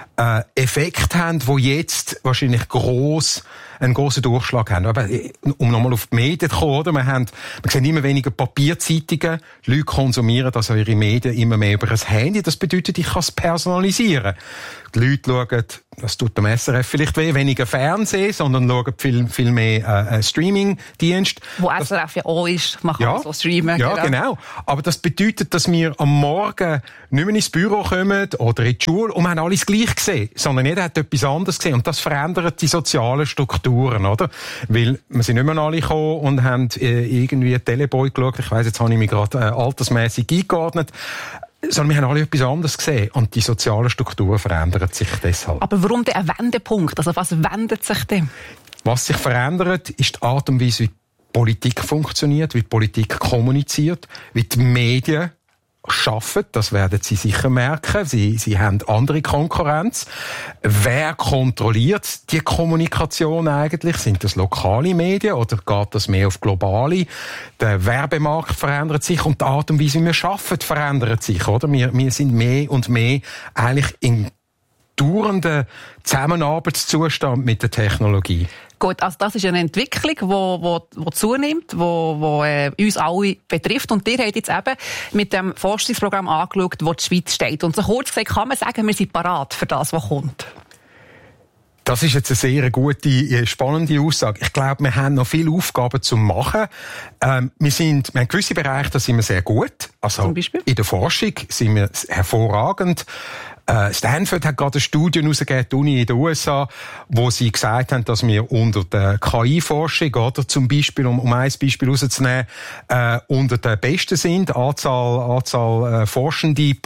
Effekte haben, die jetzt wahrscheinlich einen grossen Durchschlag haben. Aber um nochmal auf die Medien zu kommen, oder? Wir sehen immer weniger Papierzeitungen. Die Leute konsumieren also ihre Medien immer mehr über ein Handy. Das bedeutet, ich kann es personalisieren. Die Leute schauen das tut dem SRF vielleicht weh, weniger Fernsehen, sondern schauen viel mehr Streaming-Dienst. Wo SRF ja auch ist, man kann so streamen. Ja, genau. Aber das bedeutet, dass wir am Morgen nicht mehr ins Büro kommen oder in die Schule und wir haben alles gleich gesehen, sondern jeder hat etwas anderes gesehen. Und das verändert die sozialen Strukturen, oder? Weil wir sind nicht mehr alle gekommen und haben irgendwie Teleboy geschaut. Ich weiss, jetzt habe ich mich gerade altersmässig eingeordnet. Sondern wir haben alle etwas anderes gesehen. Und die sozialen Strukturen verändern sich deshalb. Aber warum denn ein Wendepunkt? Also was wendet sich denn? Was sich verändert, ist die Art und Weise, wie Politik funktioniert, wie Politik kommuniziert, wie die Medien arbeiten. Das werden Sie sicher merken. Sie haben andere Konkurrenz. Wer kontrolliert die Kommunikation eigentlich? Sind das lokale Medien oder geht das mehr auf globale? Der Werbemarkt verändert sich und die Art und Weise, wie wir arbeiten, verändert sich, oder? Wir sind mehr und mehr eigentlich in dauernden Zusammenarbeitszustand mit der Technologie. Gut, also das ist eine Entwicklung, die zunimmt, die uns alle betrifft. Und ihr habt jetzt eben mit dem Forschungsprogramm angeschaut, wo die Schweiz steht. Und so kurz gesagt kann man sagen, wir sind parat für das, was kommt. Das ist jetzt eine sehr gute, spannende Aussage. Ich glaube, wir haben noch viele Aufgaben zu machen. Wir haben gewisse Bereiche, da sind wir sehr gut. Also zum Beispiel? In der Forschung sind wir hervorragend. Stanford hat gerade eine Studie herausgegeben, die Uni in den USA, wo sie gesagt haben, dass wir unter der KI-Forschung, oder zum Beispiel, um ein Beispiel herauszunehmen, unter den Besten sind. Anzahl Forschende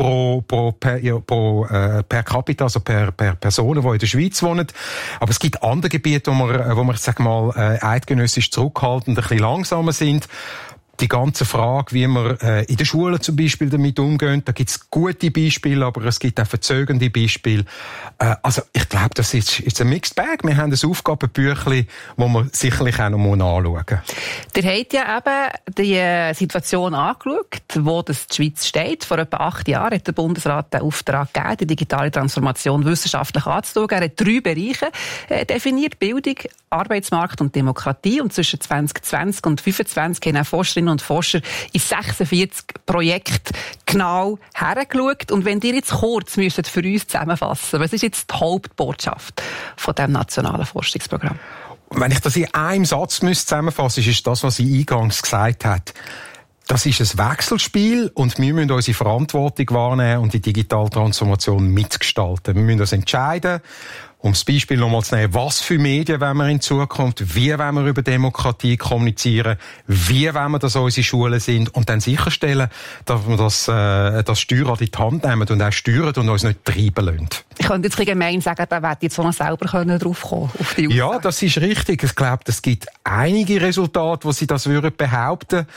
per Capita, also per Personen, die in der Schweiz wohnen. Aber es gibt andere Gebiete, wo wir sag mal, eidgenössisch zurückhaltend, ein bisschen langsamer sind. Die ganze Frage, wie wir in den Schulen zum Beispiel damit umgehen, da gibt es gute Beispiele, aber es gibt auch verzögernde Beispiele. Also ich glaube, das ist ein Mixed Bag. Wir haben ein Aufgabenbüchlein, das wir sicherlich auch noch anschauen müssen. Ihr habt ja eben die Situation angeschaut, wo die Schweiz steht. Vor etwa 8 Jahren hat der Bundesrat den Auftrag gegeben, die digitale Transformation wissenschaftlich anzuschauen. Er hat 3 Bereiche definiert: Bildung, Arbeitsmarkt und Demokratie. Und zwischen 2020 und 2025 haben auch Forscherinnen und Forscher in 46 Projekten genau hergeschaut. Und wenn ihr jetzt kurz für uns zusammenfassen, was ist jetzt die Hauptbotschaft von diesem nationalen Forschungsprogramm? Wenn ich das in einem Satz zusammenfassen müsste, ist das, was ich eingangs gesagt habe. Das ist ein Wechselspiel und wir müssen unsere Verantwortung wahrnehmen und die digitale Transformation mitgestalten. Wir müssen uns entscheiden, um das Beispiel nochmal zu nehmen, was für Medien wollen wir in Zukunft, wie wollen wir über Demokratie kommunizieren, wie wollen wir, dass unsere Schulen sind und dann sicherstellen, dass wir das Steuerrad in die Hand nehmen und auch steuern und uns nicht treiben lassen. Ich könnte jetzt gemein sagen, da hätte jetzt auch noch selber drauf kommen auf die Aussage. Ja, das ist richtig. Ich glaube, es gibt einige Resultate, wo sie das würden behaupten.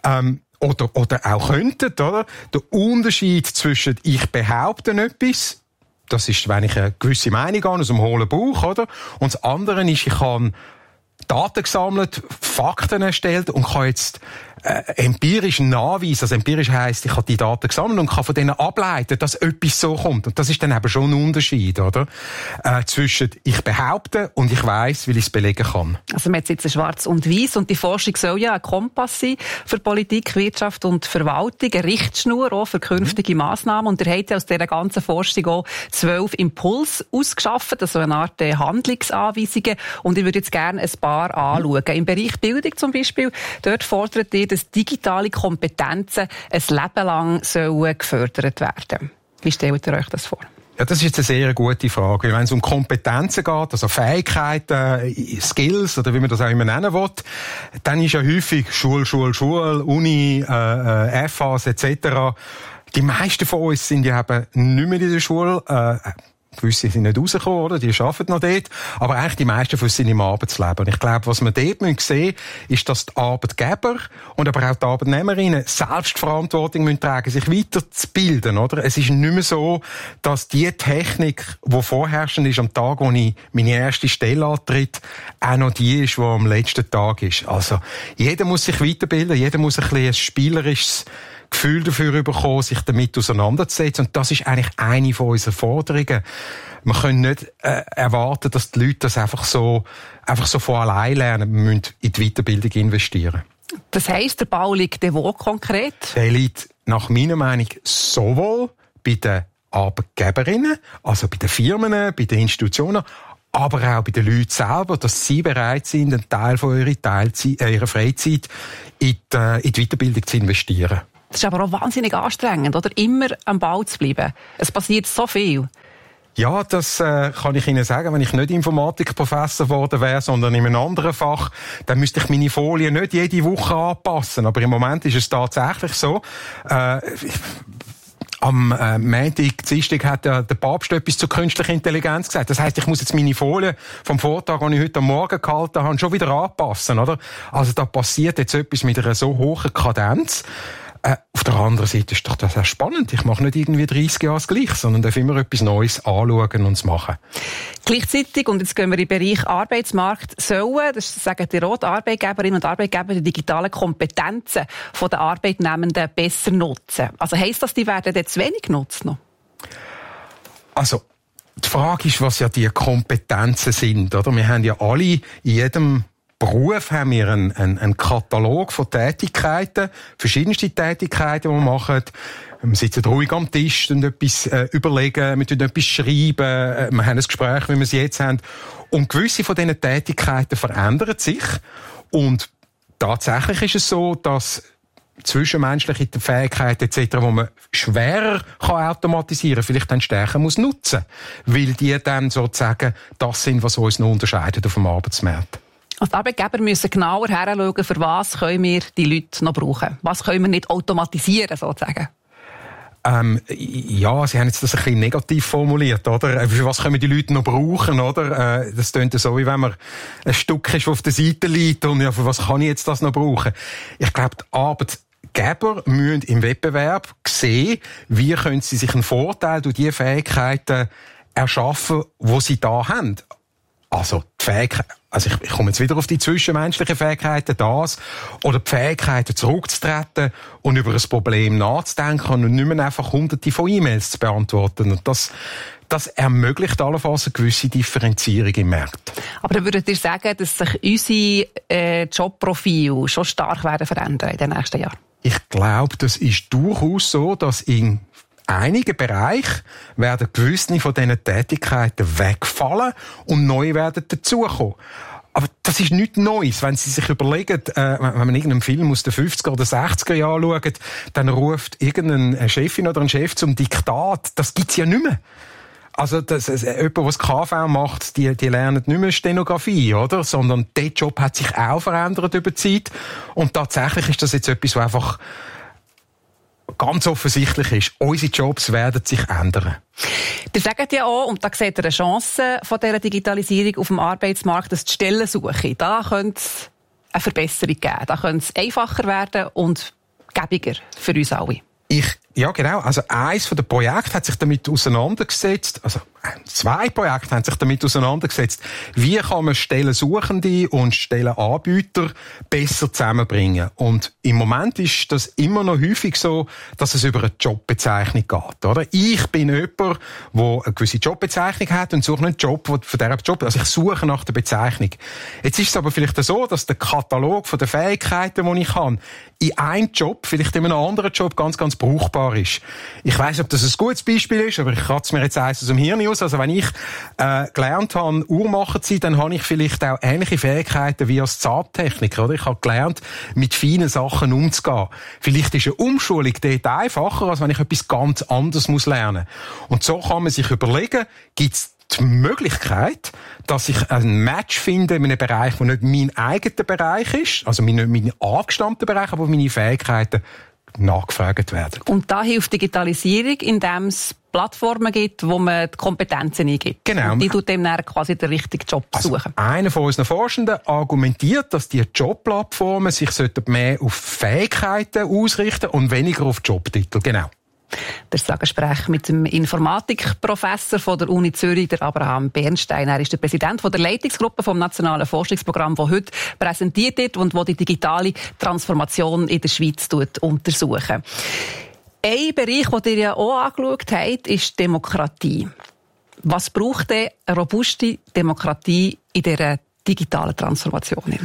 Oder auch könnten, oder? Der Unterschied zwischen ich behaupte etwas, das ist, wenn ich eine gewisse Meinung habe, aus dem hohlen Bauch, oder? Und das andere ist, ich habe Daten gesammelt, Fakten erstellt und kann jetzt empirisch nachweisen. Also empirisch heisst, ich habe die Daten gesammelt und kann von denen ableiten, dass etwas so kommt. Und das ist dann eben schon ein Unterschied, oder? Zwischen ich behaupte und ich weiss, weil ich es belegen kann. Also man hat jetzt schwarz und weiß und die Forschung soll ja ein Kompass sein für Politik, Wirtschaft und Verwaltung, eine Richtschnur auch für künftige Massnahmen. Und ihr habt ja aus dieser ganzen Forschung auch 12 Impulse ausgeschafft, also eine Art Handlungsanweisungen. Und ich würde jetzt gerne ein paar anschauen. Im Bereich Bildung zum Beispiel, dort fordert ihr, dass digitale Kompetenzen ein Leben lang sollen gefördert werden. Wie stellt ihr euch das vor? Ja, das ist jetzt eine sehr gute Frage. Wenn es um Kompetenzen geht, also Fähigkeiten, Skills oder wie man das auch immer nennen will, dann ist ja häufig Schule, Uni, FAs etc. Die meisten von uns sind ja eben nicht mehr in der Schule. Gewisse sind nicht rausgekommen, oder? Die arbeiten noch dort. Aber eigentlich die meisten von uns sind im Arbeitsleben. Und ich glaube, was wir dort sehen müssen, ist, dass die Arbeitgeber und aber auch die Arbeitnehmerinnen Selbstverantwortung müssen tragen, sich weiterzubilden, oder? Es ist nicht mehr so, dass die Technik, die vorherrschend ist am Tag, wo ich meine erste Stelle antritt, auch noch die ist, die am letzten Tag ist. Also, jeder muss sich weiterbilden, jeder muss ein bisschen ein spielerisches Gefühl dafür bekommen, sich damit auseinanderzusetzen. Und das ist eigentlich eine von unseren Forderungen. Wir können nicht erwarten, dass die Leute das einfach so von allein lernen. Wir müssen in die Weiterbildung investieren. Das heisst, der Bau liegt wo konkret? Der liegt nach meiner Meinung sowohl bei den Arbeitgeberinnen, also bei den Firmen, bei den Institutionen, aber auch bei den Leuten selber, dass sie bereit sind, einen Teil von ihrer Freizeit in die Weiterbildung zu investieren. Das ist aber auch wahnsinnig anstrengend, oder? Immer am Ball zu bleiben. Es passiert so viel. Ja, das kann ich Ihnen sagen. Wenn ich nicht Informatikprofessor geworden wäre, sondern in einem anderen Fach, dann müsste ich meine Folien nicht jede Woche anpassen. Aber im Moment ist es tatsächlich so. Am Montag, Dienstag hat der Papst etwas zur künstlichen Intelligenz gesagt. Das heisst, ich muss jetzt meine Folien vom Vortag, die ich heute am Morgen gehalten habe, schon wieder anpassen, oder? Also da passiert jetzt etwas mit einer so hohen Kadenz. Auf der anderen Seite ist doch das auch spannend. Ich mache nicht irgendwie 30 Jahre das Gleiche, sondern darf immer etwas Neues anschauen und machen. Gleichzeitig, und jetzt gehen wir in den Bereich Arbeitsmarkt, sollen, das sagen die Arbeitgeberinnen und Arbeitgeber, die digitalen Kompetenzen der Arbeitnehmenden besser nutzen. Also heisst das, die werden jetzt wenig genutzt noch? Also, die Frage ist, was ja die Kompetenzen sind, oder? Wir haben ja alle in jedem Beruf haben wir einen Katalog von Tätigkeiten, verschiedenste Tätigkeiten, die wir machen. Wir sitzen ruhig am Tisch und etwas überlegen, wir tun etwas schreiben, wir haben ein Gespräch, wie wir es jetzt haben. Und gewisse von diesen Tätigkeiten verändern sich. Und tatsächlich ist es so, dass zwischenmenschliche Fähigkeiten etc., die man schwerer automatisieren kann, vielleicht dann stärker muss nutzen. Weil die dann sozusagen das sind, was uns noch unterscheidet auf dem Arbeitsmarkt. Also die Arbeitgeber müssen genauer hinschauen, für was können wir die Leute noch brauchen. Was können wir nicht automatisieren, sozusagen? Ja, Sie haben jetzt das ein bisschen negativ formuliert, oder? Für was können wir die Leute noch brauchen, oder? Das klingt so, wie wenn man ein Stück ist, das auf der Seite liegt und ja, für was kann ich jetzt das noch brauchen? Ich glaube, die Arbeitgeber müssen im Wettbewerb sehen, wie können sie sich einen Vorteil durch die Fähigkeiten erschaffen, die sie da haben. Also die Fähigkeit, ich komme jetzt wieder auf die zwischenmenschlichen Fähigkeiten, oder die Fähigkeiten zurückzutreten und über ein Problem nachzudenken und nicht mehr einfach hunderte von E-Mails zu beantworten. Und das ermöglicht allenfalls eine gewisse Differenzierung im Markt. Aber dann würdet ihr sagen, dass sich unsere Jobprofile schon stark werden verändern in den nächsten Jahren? Ich glaube, das ist durchaus so, dass in einigen Bereichen werden gewisse von diesen Tätigkeiten wegfallen und neue werden dazukommen. Aber das ist nichts Neues. Wenn Sie sich überlegen, wenn man irgendeinen Film aus den 50er oder 60er Jahren schaut, dann ruft irgendeine Chefin oder ein Chef zum Diktat. Das gibt's ja nicht mehr. Also, jemand, der das KV macht, die lernen nicht mehr Stenografie, oder? Sondern der Job hat sich auch verändert über die Zeit. Und tatsächlich ist das jetzt etwas, was einfach ganz offensichtlich ist, unsere Jobs werden sich ändern. Ihr sagt ja auch, und da seht ihr eine Chance von dieser Digitalisierung auf dem Arbeitsmarkt, dass die Stellensuche, da könnte es eine Verbesserung geben. Da könnte es einfacher werden und gäbiger für uns alle. Ja, genau. Also eins von den Projekten hat sich damit auseinandergesetzt, also 2 Projekte haben sich damit auseinandergesetzt, wie kann man Stellensuchende und Stellenanbieter besser zusammenbringen. Und im Moment ist das immer noch häufig so, dass es über eine Jobbezeichnung geht, oder? Ich bin jemand, der eine gewisse Jobbezeichnung hat und suche einen Job, von dieser Job, also ich suche nach der Bezeichnung. Jetzt ist es aber vielleicht so, dass der Katalog von den Fähigkeiten, die ich habe, in einem Job, vielleicht in einem anderen Job ganz, ganz brauchbar ist. Ich weiss, ob das ein gutes Beispiel ist, aber ich kratze mir jetzt eins aus dem Hirn aus. Also wenn ich gelernt habe, Uhrmacher zu sein, dann habe ich vielleicht auch ähnliche Fähigkeiten wie als Zahntechniker. Oder? Ich habe gelernt, mit feinen Sachen umzugehen. Vielleicht ist eine Umschulung dort einfacher, als wenn ich etwas ganz anderes lernen muss. Und so kann man sich überlegen, gibt es die Möglichkeit, dass ich ein Match finde in einem Bereich, der nicht mein eigener Bereich ist, also nicht mein angestammter Bereich, aber meine Fähigkeiten nachgefragt werden. Und da hilft Digitalisierung, indem es Plattformen gibt, wo man die Kompetenzen eingibt. Genau. Und die tut dem dann quasi den richtigen Job suchen. Einer von unseren Forschenden argumentiert, dass die Jobplattformen sich mehr auf Fähigkeiten ausrichten und weniger auf Jobtitel. Genau. Das Gespräch mit dem Informatikprofessor von der Uni Zürich, der Abraham Bernstein. Er ist der Präsident der Leitungsgruppe vom Nationalen Forschungsprogramm, das heute präsentiert wird und das die digitale Transformation in der Schweiz untersuchen. Ein Bereich, den ihr ja auch angeschaut habt, ist Demokratie. Was braucht denn eine robuste Demokratie in dieser digitalen Transformation?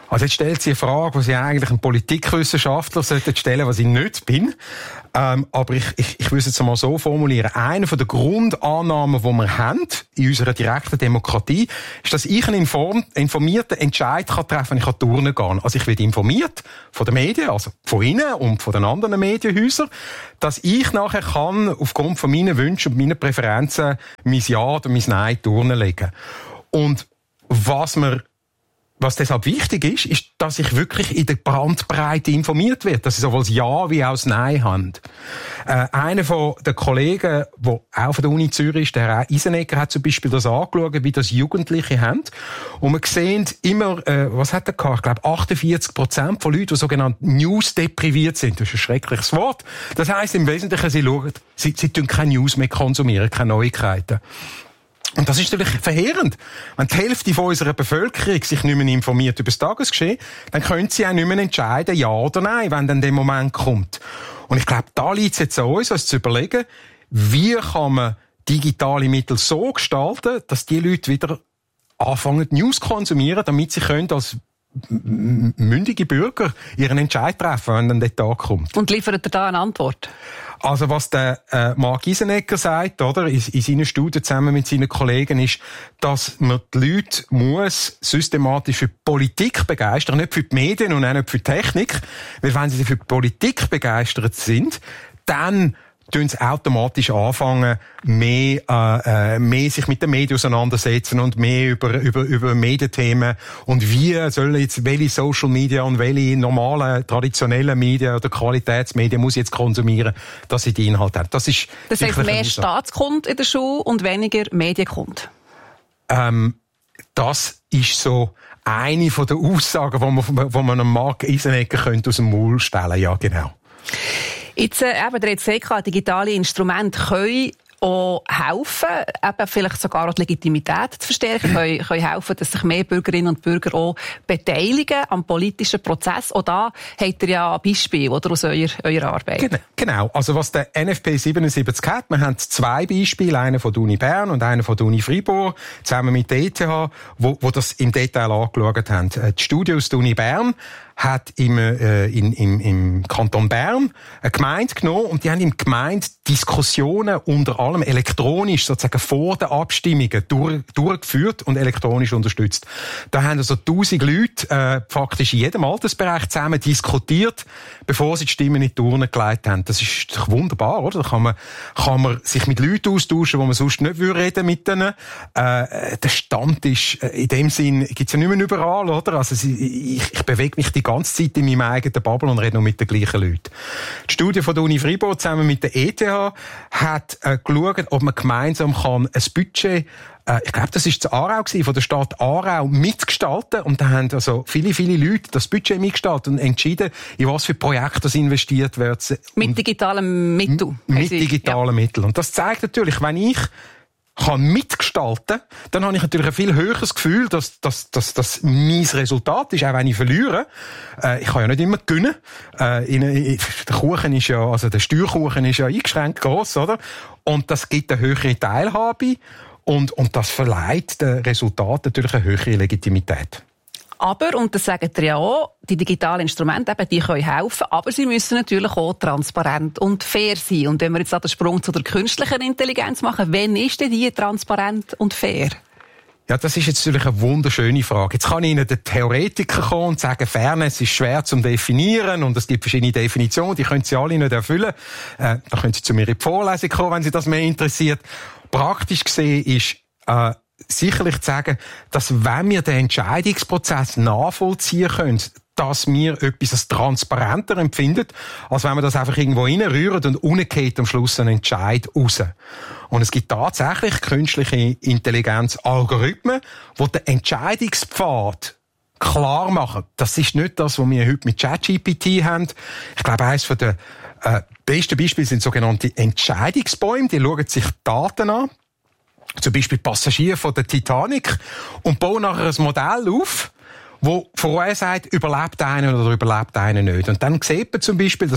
Also jetzt stellt sie eine Frage, die Sie eigentlich einem Politikwissenschaftler stellen sollten, was ich nicht bin. Aber ich will es jetzt mal so formulieren. Eine der Grundannahmen, die wir haben in unserer direkten Demokratie, ist, dass ich einen informierten Entscheid treffen kann, wenn ich an die Urne gehe. Also ich werde informiert von den Medien, also von Ihnen und von den anderen Medienhäusern, dass ich nachher kann, aufgrund von meinen Wünschen und meinen Präferenzen, mein Ja oder mein Nein in die Urne legen. Und was deshalb wichtig ist, dass ich wirklich in der Bandbreite informiert werde, dass ich sowohl das Ja wie auch das Nein habe. Einer von den Kollegen, der auch von der Uni Zürich ist, der Herr Isenegger, hat zum Beispiel das angeschaut, wie das Jugendliche haben. Und wir sehen immer, was hat er gehabt? Ich glaube, 48% von Leuten, die sogenannt News-depriviert sind. Das ist ein schreckliches Wort. Das heisst im Wesentlichen, sie tun keine News mehr konsumieren, keine Neuigkeiten. Und das ist natürlich verheerend. Wenn die Hälfte von unserer Bevölkerung sich nicht mehr informiert über das Tagesgeschehen, dann können sie auch nicht mehr entscheiden, ja oder nein, wenn dann der Moment kommt. Und ich glaube, da liegt es jetzt an uns zu überlegen, wie kann man digitale Mittel so gestalten, dass die Leute wieder anfangen, News zu konsumieren, damit sie können als mündige Bürger ihren Entscheid treffen, wenn dann der Tag kommt. Und liefert er da eine Antwort? Also was der Marc Isenegger sagt, oder, in seiner Studie zusammen mit seinen Kollegen, ist, dass man die Leute muss systematisch für die Politik begeistern, nicht für die Medien und auch nicht für die Technik, weil wenn sie für die Politik begeistert sind, dann tun sie automatisch anfangen, mehr sich mit den Medien auseinandersetzen und mehr über Medienthemen und wie sollen jetzt welche Social Media und welche normalen, traditionellen Medien oder Qualitätsmedien muss ich jetzt konsumieren, dass sie die Inhalte haben. Das heisst, mehr Staatskund in der Schule und weniger Medienkund? Das ist so eine von den Aussagen, die man einem Marc Isenegger aus dem Maul stellen könnte. Ja, genau. Jetzt, der hat gesagt, digitale Instrumente können auch helfen, eben vielleicht sogar auch die Legitimität zu verstärken, können helfen, dass sich mehr Bürgerinnen und Bürger auch beteiligen am politischen Prozess. Auch da habt ihr ja Beispiele, oder, aus eurer Arbeit. Genau. Also was der NFP 77 hat, wir haben zwei Beispiele, einen von der Uni Bern und einen von der Uni Fribourg, zusammen mit der ETH, wo das im Detail angeschaut haben. Die Studie aus der Uni Bern hat im Kanton Bern eine Gemeinde genommen und die haben im Gemeinde Diskussionen unter allem elektronisch sozusagen vor den Abstimmungen durchgeführt und elektronisch unterstützt. Da haben also 1000 Leute faktisch in jedem Altersbereich zusammen diskutiert, bevor sie die Stimmen in die Urne gelegt haben. Das ist doch wunderbar, oder? Da kann man sich mit Leuten austauschen, wo man sonst nicht reden mit denen. Der Stand ist in dem Sinn gibt's ja nicht mehr überall, oder? Also ich bewege mich die ganze Zeit in meinem eigenen Bubble und rede noch mit den gleichen Leuten. Die Studie von der Uni Fribourg zusammen mit der ETH hat geschaut, ob man gemeinsam ein Budget, ich glaube, das ist Aarau gewesen, von der Stadt Aarau mitgestalten. Und da haben also viele Leute das Budget mitgestaltet und entschieden, in was für Projekte das investiert wird. Mit digitalen Mitteln. Mit digitalen Mitteln. Und das zeigt natürlich, wenn ich kann mitgestalten, dann habe ich natürlich ein viel höheres Gefühl, dass das mein Resultat ist, auch wenn ich verliere. Ich kann ja nicht immer gewinnen. Der Kuchen ist ja, also der Steuerkuchen ist ja eingeschränkt gross, oder? Und das gibt eine höhere Teilhabe und das verleiht den Resultaten natürlich eine höhere Legitimität. Aber, und das sagen ihr ja auch, die digitalen Instrumente, eben, die können helfen, aber sie müssen natürlich auch transparent und fair sein. Und wenn wir jetzt den Sprung zu der künstlichen Intelligenz machen, wann ist denn die transparent und fair? Ja, das ist jetzt natürlich eine wunderschöne Frage. Jetzt kann Ihnen der Theoretiker kommen und sagen, Fairness ist schwer zu definieren und es gibt verschiedene Definitionen, die können Sie alle nicht erfüllen. Da können Sie zu mir in die Vorlesung kommen, wenn Sie das mehr interessiert. Praktisch gesehen ist sicherlich zu sagen, dass wenn wir den Entscheidungsprozess nachvollziehen können, dass wir etwas als transparenter empfinden, als wenn wir das einfach irgendwo reinrühren und unten geht am Schluss ein Entscheid raus. Und es gibt tatsächlich künstliche Intelligenz-Algorithmen, die den Entscheidungspfad klar machen. Das ist nicht das, was wir heute mit ChatGPT haben. Ich glaube, eines von der besten Beispiele sind sogenannte Entscheidungsbäume. Die schauen sich Daten an. Zum Beispiel Passagiere von der Titanic und bauen nachher ein Modell auf, wo vorher sagt, überlebt einer oder überlebt einer nicht. Und dann sieht man zum Beispiel, dass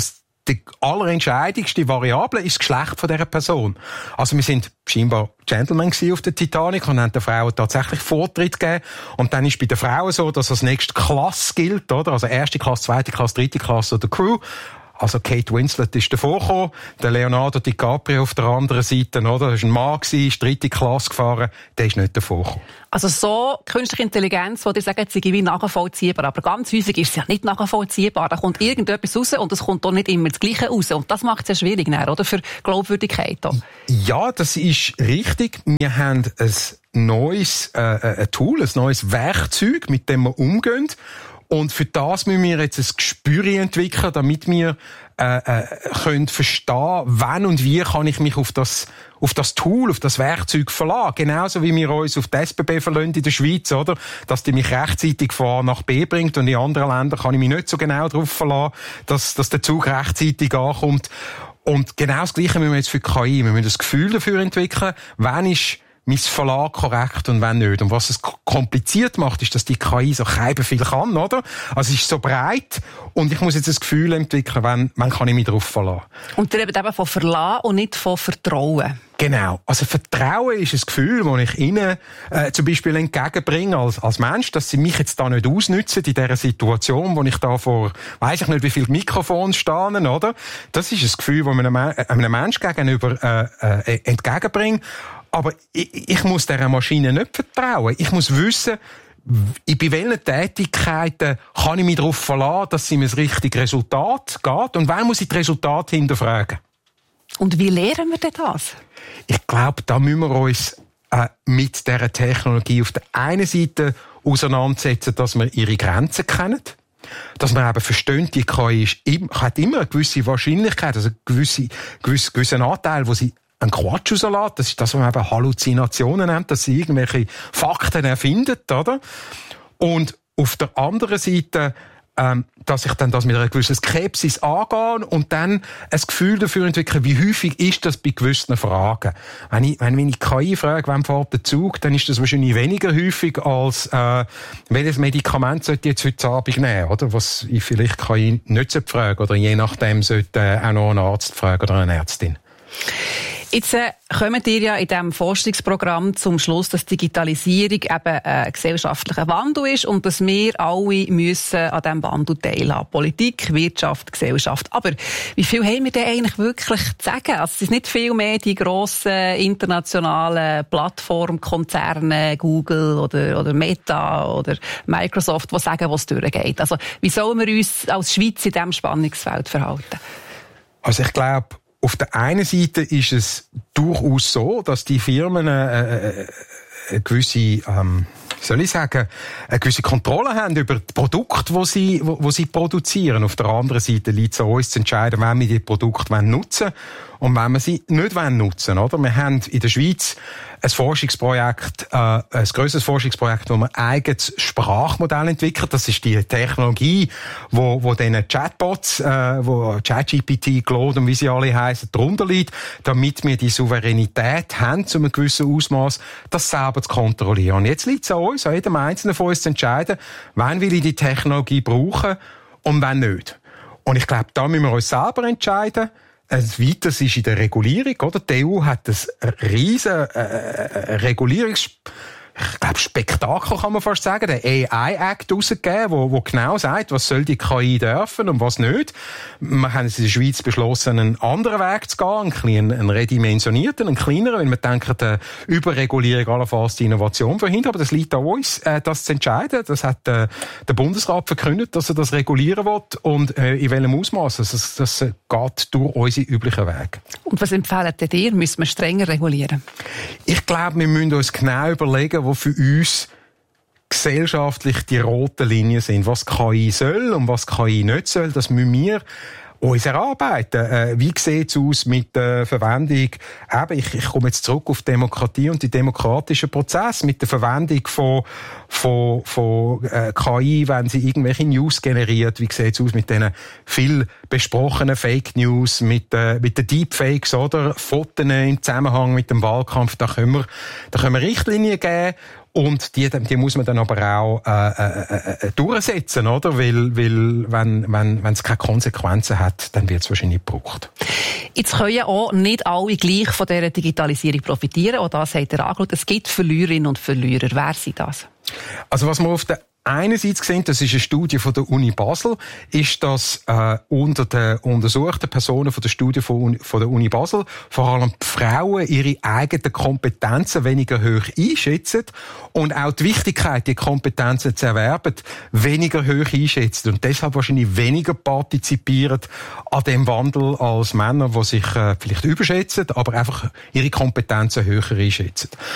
die allerentscheidendste Variable ist das Geschlecht von dieser Person. Also wir sind scheinbar Gentlemen auf der Titanic und haben den Frauen tatsächlich Vortritt gegeben. Und dann ist bei den Frauen so, dass als nächste Klasse gilt, oder? Also erste Klasse, zweite Klasse, dritte Klasse oder Crew. Also Kate Winslet ist davor gekommen, der Leonardo DiCaprio auf der anderen Seite, oder? Das war ein Mann, ist dritte Klasse gefahren, der ist nicht davor gekommen. Also so künstliche Intelligenz, wo ihr sagt, sie wie nachvollziehbar, aber ganz häufig ist es ja nicht nachvollziehbar. Da kommt irgendetwas raus und es kommt auch nicht immer das Gleiche raus. Und das macht es ja schwierig, oder? Für Glaubwürdigkeit auch. Ja, das ist richtig. Wir haben ein neues Tool, ein neues Werkzeug, mit dem wir umgehen. Und für das müssen wir jetzt ein Gespür entwickeln, damit wir können verstehen, wann und wie kann ich mich auf das Tool, auf das Werkzeug verlassen. Genauso wie wir uns auf die SBB verlassen in der Schweiz, oder? Dass die mich rechtzeitig von A nach B bringt, und in anderen Ländern kann ich mich nicht so genau darauf verlassen, dass der Zug rechtzeitig ankommt. Und genau das Gleiche müssen wir jetzt für die KI. Wir müssen das Gefühl dafür entwickeln, wann ist mein Verlag korrekt und wenn nicht. Und was es kompliziert macht, ist, dass die KI so viel kann, oder? Also es ist so breit und ich muss jetzt das Gefühl entwickeln, wann kann ich mich darauf verlassen. Und ihr redet eben von Verlassen und nicht von Vertrauen. Genau. Also Vertrauen ist ein Gefühl, das ich ihnen zum Beispiel entgegenbringe als Mensch, dass sie mich jetzt da nicht ausnützen in dieser Situation, wo ich da vor, weiss ich nicht, wie viele Mikrofone stehen, oder? Das ist ein Gefühl, das ich einem Menschen gegenüber entgegenbringe. Aber ich muss dieser Maschine nicht vertrauen. Ich muss wissen, bei welchen Tätigkeiten kann ich mich darauf verlassen, dass sie mir das richtige Resultat geht, und wann muss ich das Resultat hinterfragen. Und wie lernen wir denn das? Ich glaube, da müssen wir uns mit dieser Technologie auf der einen Seite auseinandersetzen, dass wir ihre Grenzen kennen. Dass man eben versteht, die KI hat immer eine gewisse Wahrscheinlichkeit, also einen gewissen Anteil, wo sie ein Quatsch rauslässt. Das ist das, was man eben Halluzinationen nennt, dass sie irgendwelche Fakten erfindet, oder? Und auf der anderen Seite, dass ich dann das mit einer gewissen Skepsis angehe und dann ein Gefühl dafür entwickle, wie häufig ist das bei gewissen Fragen. Wenn ich KI frage, wann fährt der Zug, dann ist das wahrscheinlich weniger häufig als welches Medikament sollte ich jetzt heute Abend nehmen, oder? Was ich vielleicht KI nicht fragen, oder je nachdem sollte auch noch ein Arzt fragen oder eine Ärztin. Jetzt kommt ihr ja in diesem Forschungsprogramm zum Schluss, dass Digitalisierung eben ein gesellschaftlicher Wandel ist und dass wir alle müssen an diesem Wandel teilhaben. Politik, Wirtschaft, Gesellschaft. Aber wie viel haben wir denn eigentlich wirklich zu sagen? Also es ist nicht viel mehr die grossen internationalen Plattformkonzerne, Google oder Meta oder Microsoft, die sagen, was durchgeht. Also wie sollen wir uns als Schweiz in diesem Spannungsfeld verhalten? Also ich glaube, auf der einen Seite ist es durchaus so, dass die Firmen eine gewisse, eine gewisse Kontrolle haben über die Produkte, die sie produzieren. Auf der anderen Seite liegt es an uns zu entscheiden, wenn wir die Produkte nutzen wollen und wenn wir sie nicht nutzen wollen, oder? Wir haben in der Schweiz ein Forschungsprojekt, ein grosses Forschungsprojekt, wo man ein eigenes Sprachmodell entwickelt. Das ist die Technologie, wo diesen Chatbots, wo ChatGPT, Claude und wie sie alle heissen, darunter liegt, damit wir die Souveränität haben, zu einem gewissen Ausmaß, das selber zu kontrollieren. Und jetzt liegt es an uns, an jedem Einzelnen von uns zu entscheiden, wann will ich die Technologie brauchen und wann nicht. Und ich glaube, da müssen wir uns selber entscheiden. Ein weiteres ist in der Regulierung, oder? Die EU hat ein riesen Spektakel, kann man fast sagen, der AI-Act rausgegeben, wo genau sagt, was soll die KI dürfen und was nicht. Wir haben in der Schweiz beschlossen, einen anderen Weg zu gehen, einen redimensionierten, einen kleineren, weil wir denken, die Überregulierung allenfalls die Innovation verhindert. Aber das liegt an uns, das zu entscheiden. Das hat der Bundesrat verkündet, dass er das regulieren will und in welchem Ausmaß. Das geht durch unsere üblichen Wege. Und was empfehlt ihr? Müssen wir strenger regulieren? Ich glaube, wir müssen uns genau überlegen, wo für uns gesellschaftlich die roten Linien sind. Was KI soll und was KI nicht soll, das müssen wir uns erarbeiten. Wie sieht es aus mit der Verwendung, ich komme jetzt zurück auf Demokratie und die demokratischen Prozesse, mit der Verwendung von KI, wenn sie irgendwelche News generiert. Wie sieht es aus mit diesen viel besprochenen Fake News, mit den Deepfakes, oder? Fotos im Zusammenhang mit dem Wahlkampf. Da können wir Richtlinien geben. Und die muss man dann aber auch durchsetzen, oder? Weil wenn es keine Konsequenzen hat, dann wird es wahrscheinlich gebraucht. Jetzt können ja auch nicht alle gleich von dieser Digitalisierung profitieren. Auch das hat er angeschaut. Es gibt Verliererinnen und Verlierer. Wer sind das? Also was man auf der einerseits gesehen, das ist eine Studie von der Uni Basel, ist, dass unter den untersuchten Personen von der Studie von der Uni Basel vor allem die Frauen ihre eigenen Kompetenzen weniger hoch einschätzen und auch die Wichtigkeit, die Kompetenzen zu erwerben, weniger hoch einschätzen und deshalb wahrscheinlich weniger partizipieren an dem Wandel als Männer, die sich vielleicht überschätzen, aber einfach ihre Kompetenzen höher einschätzen.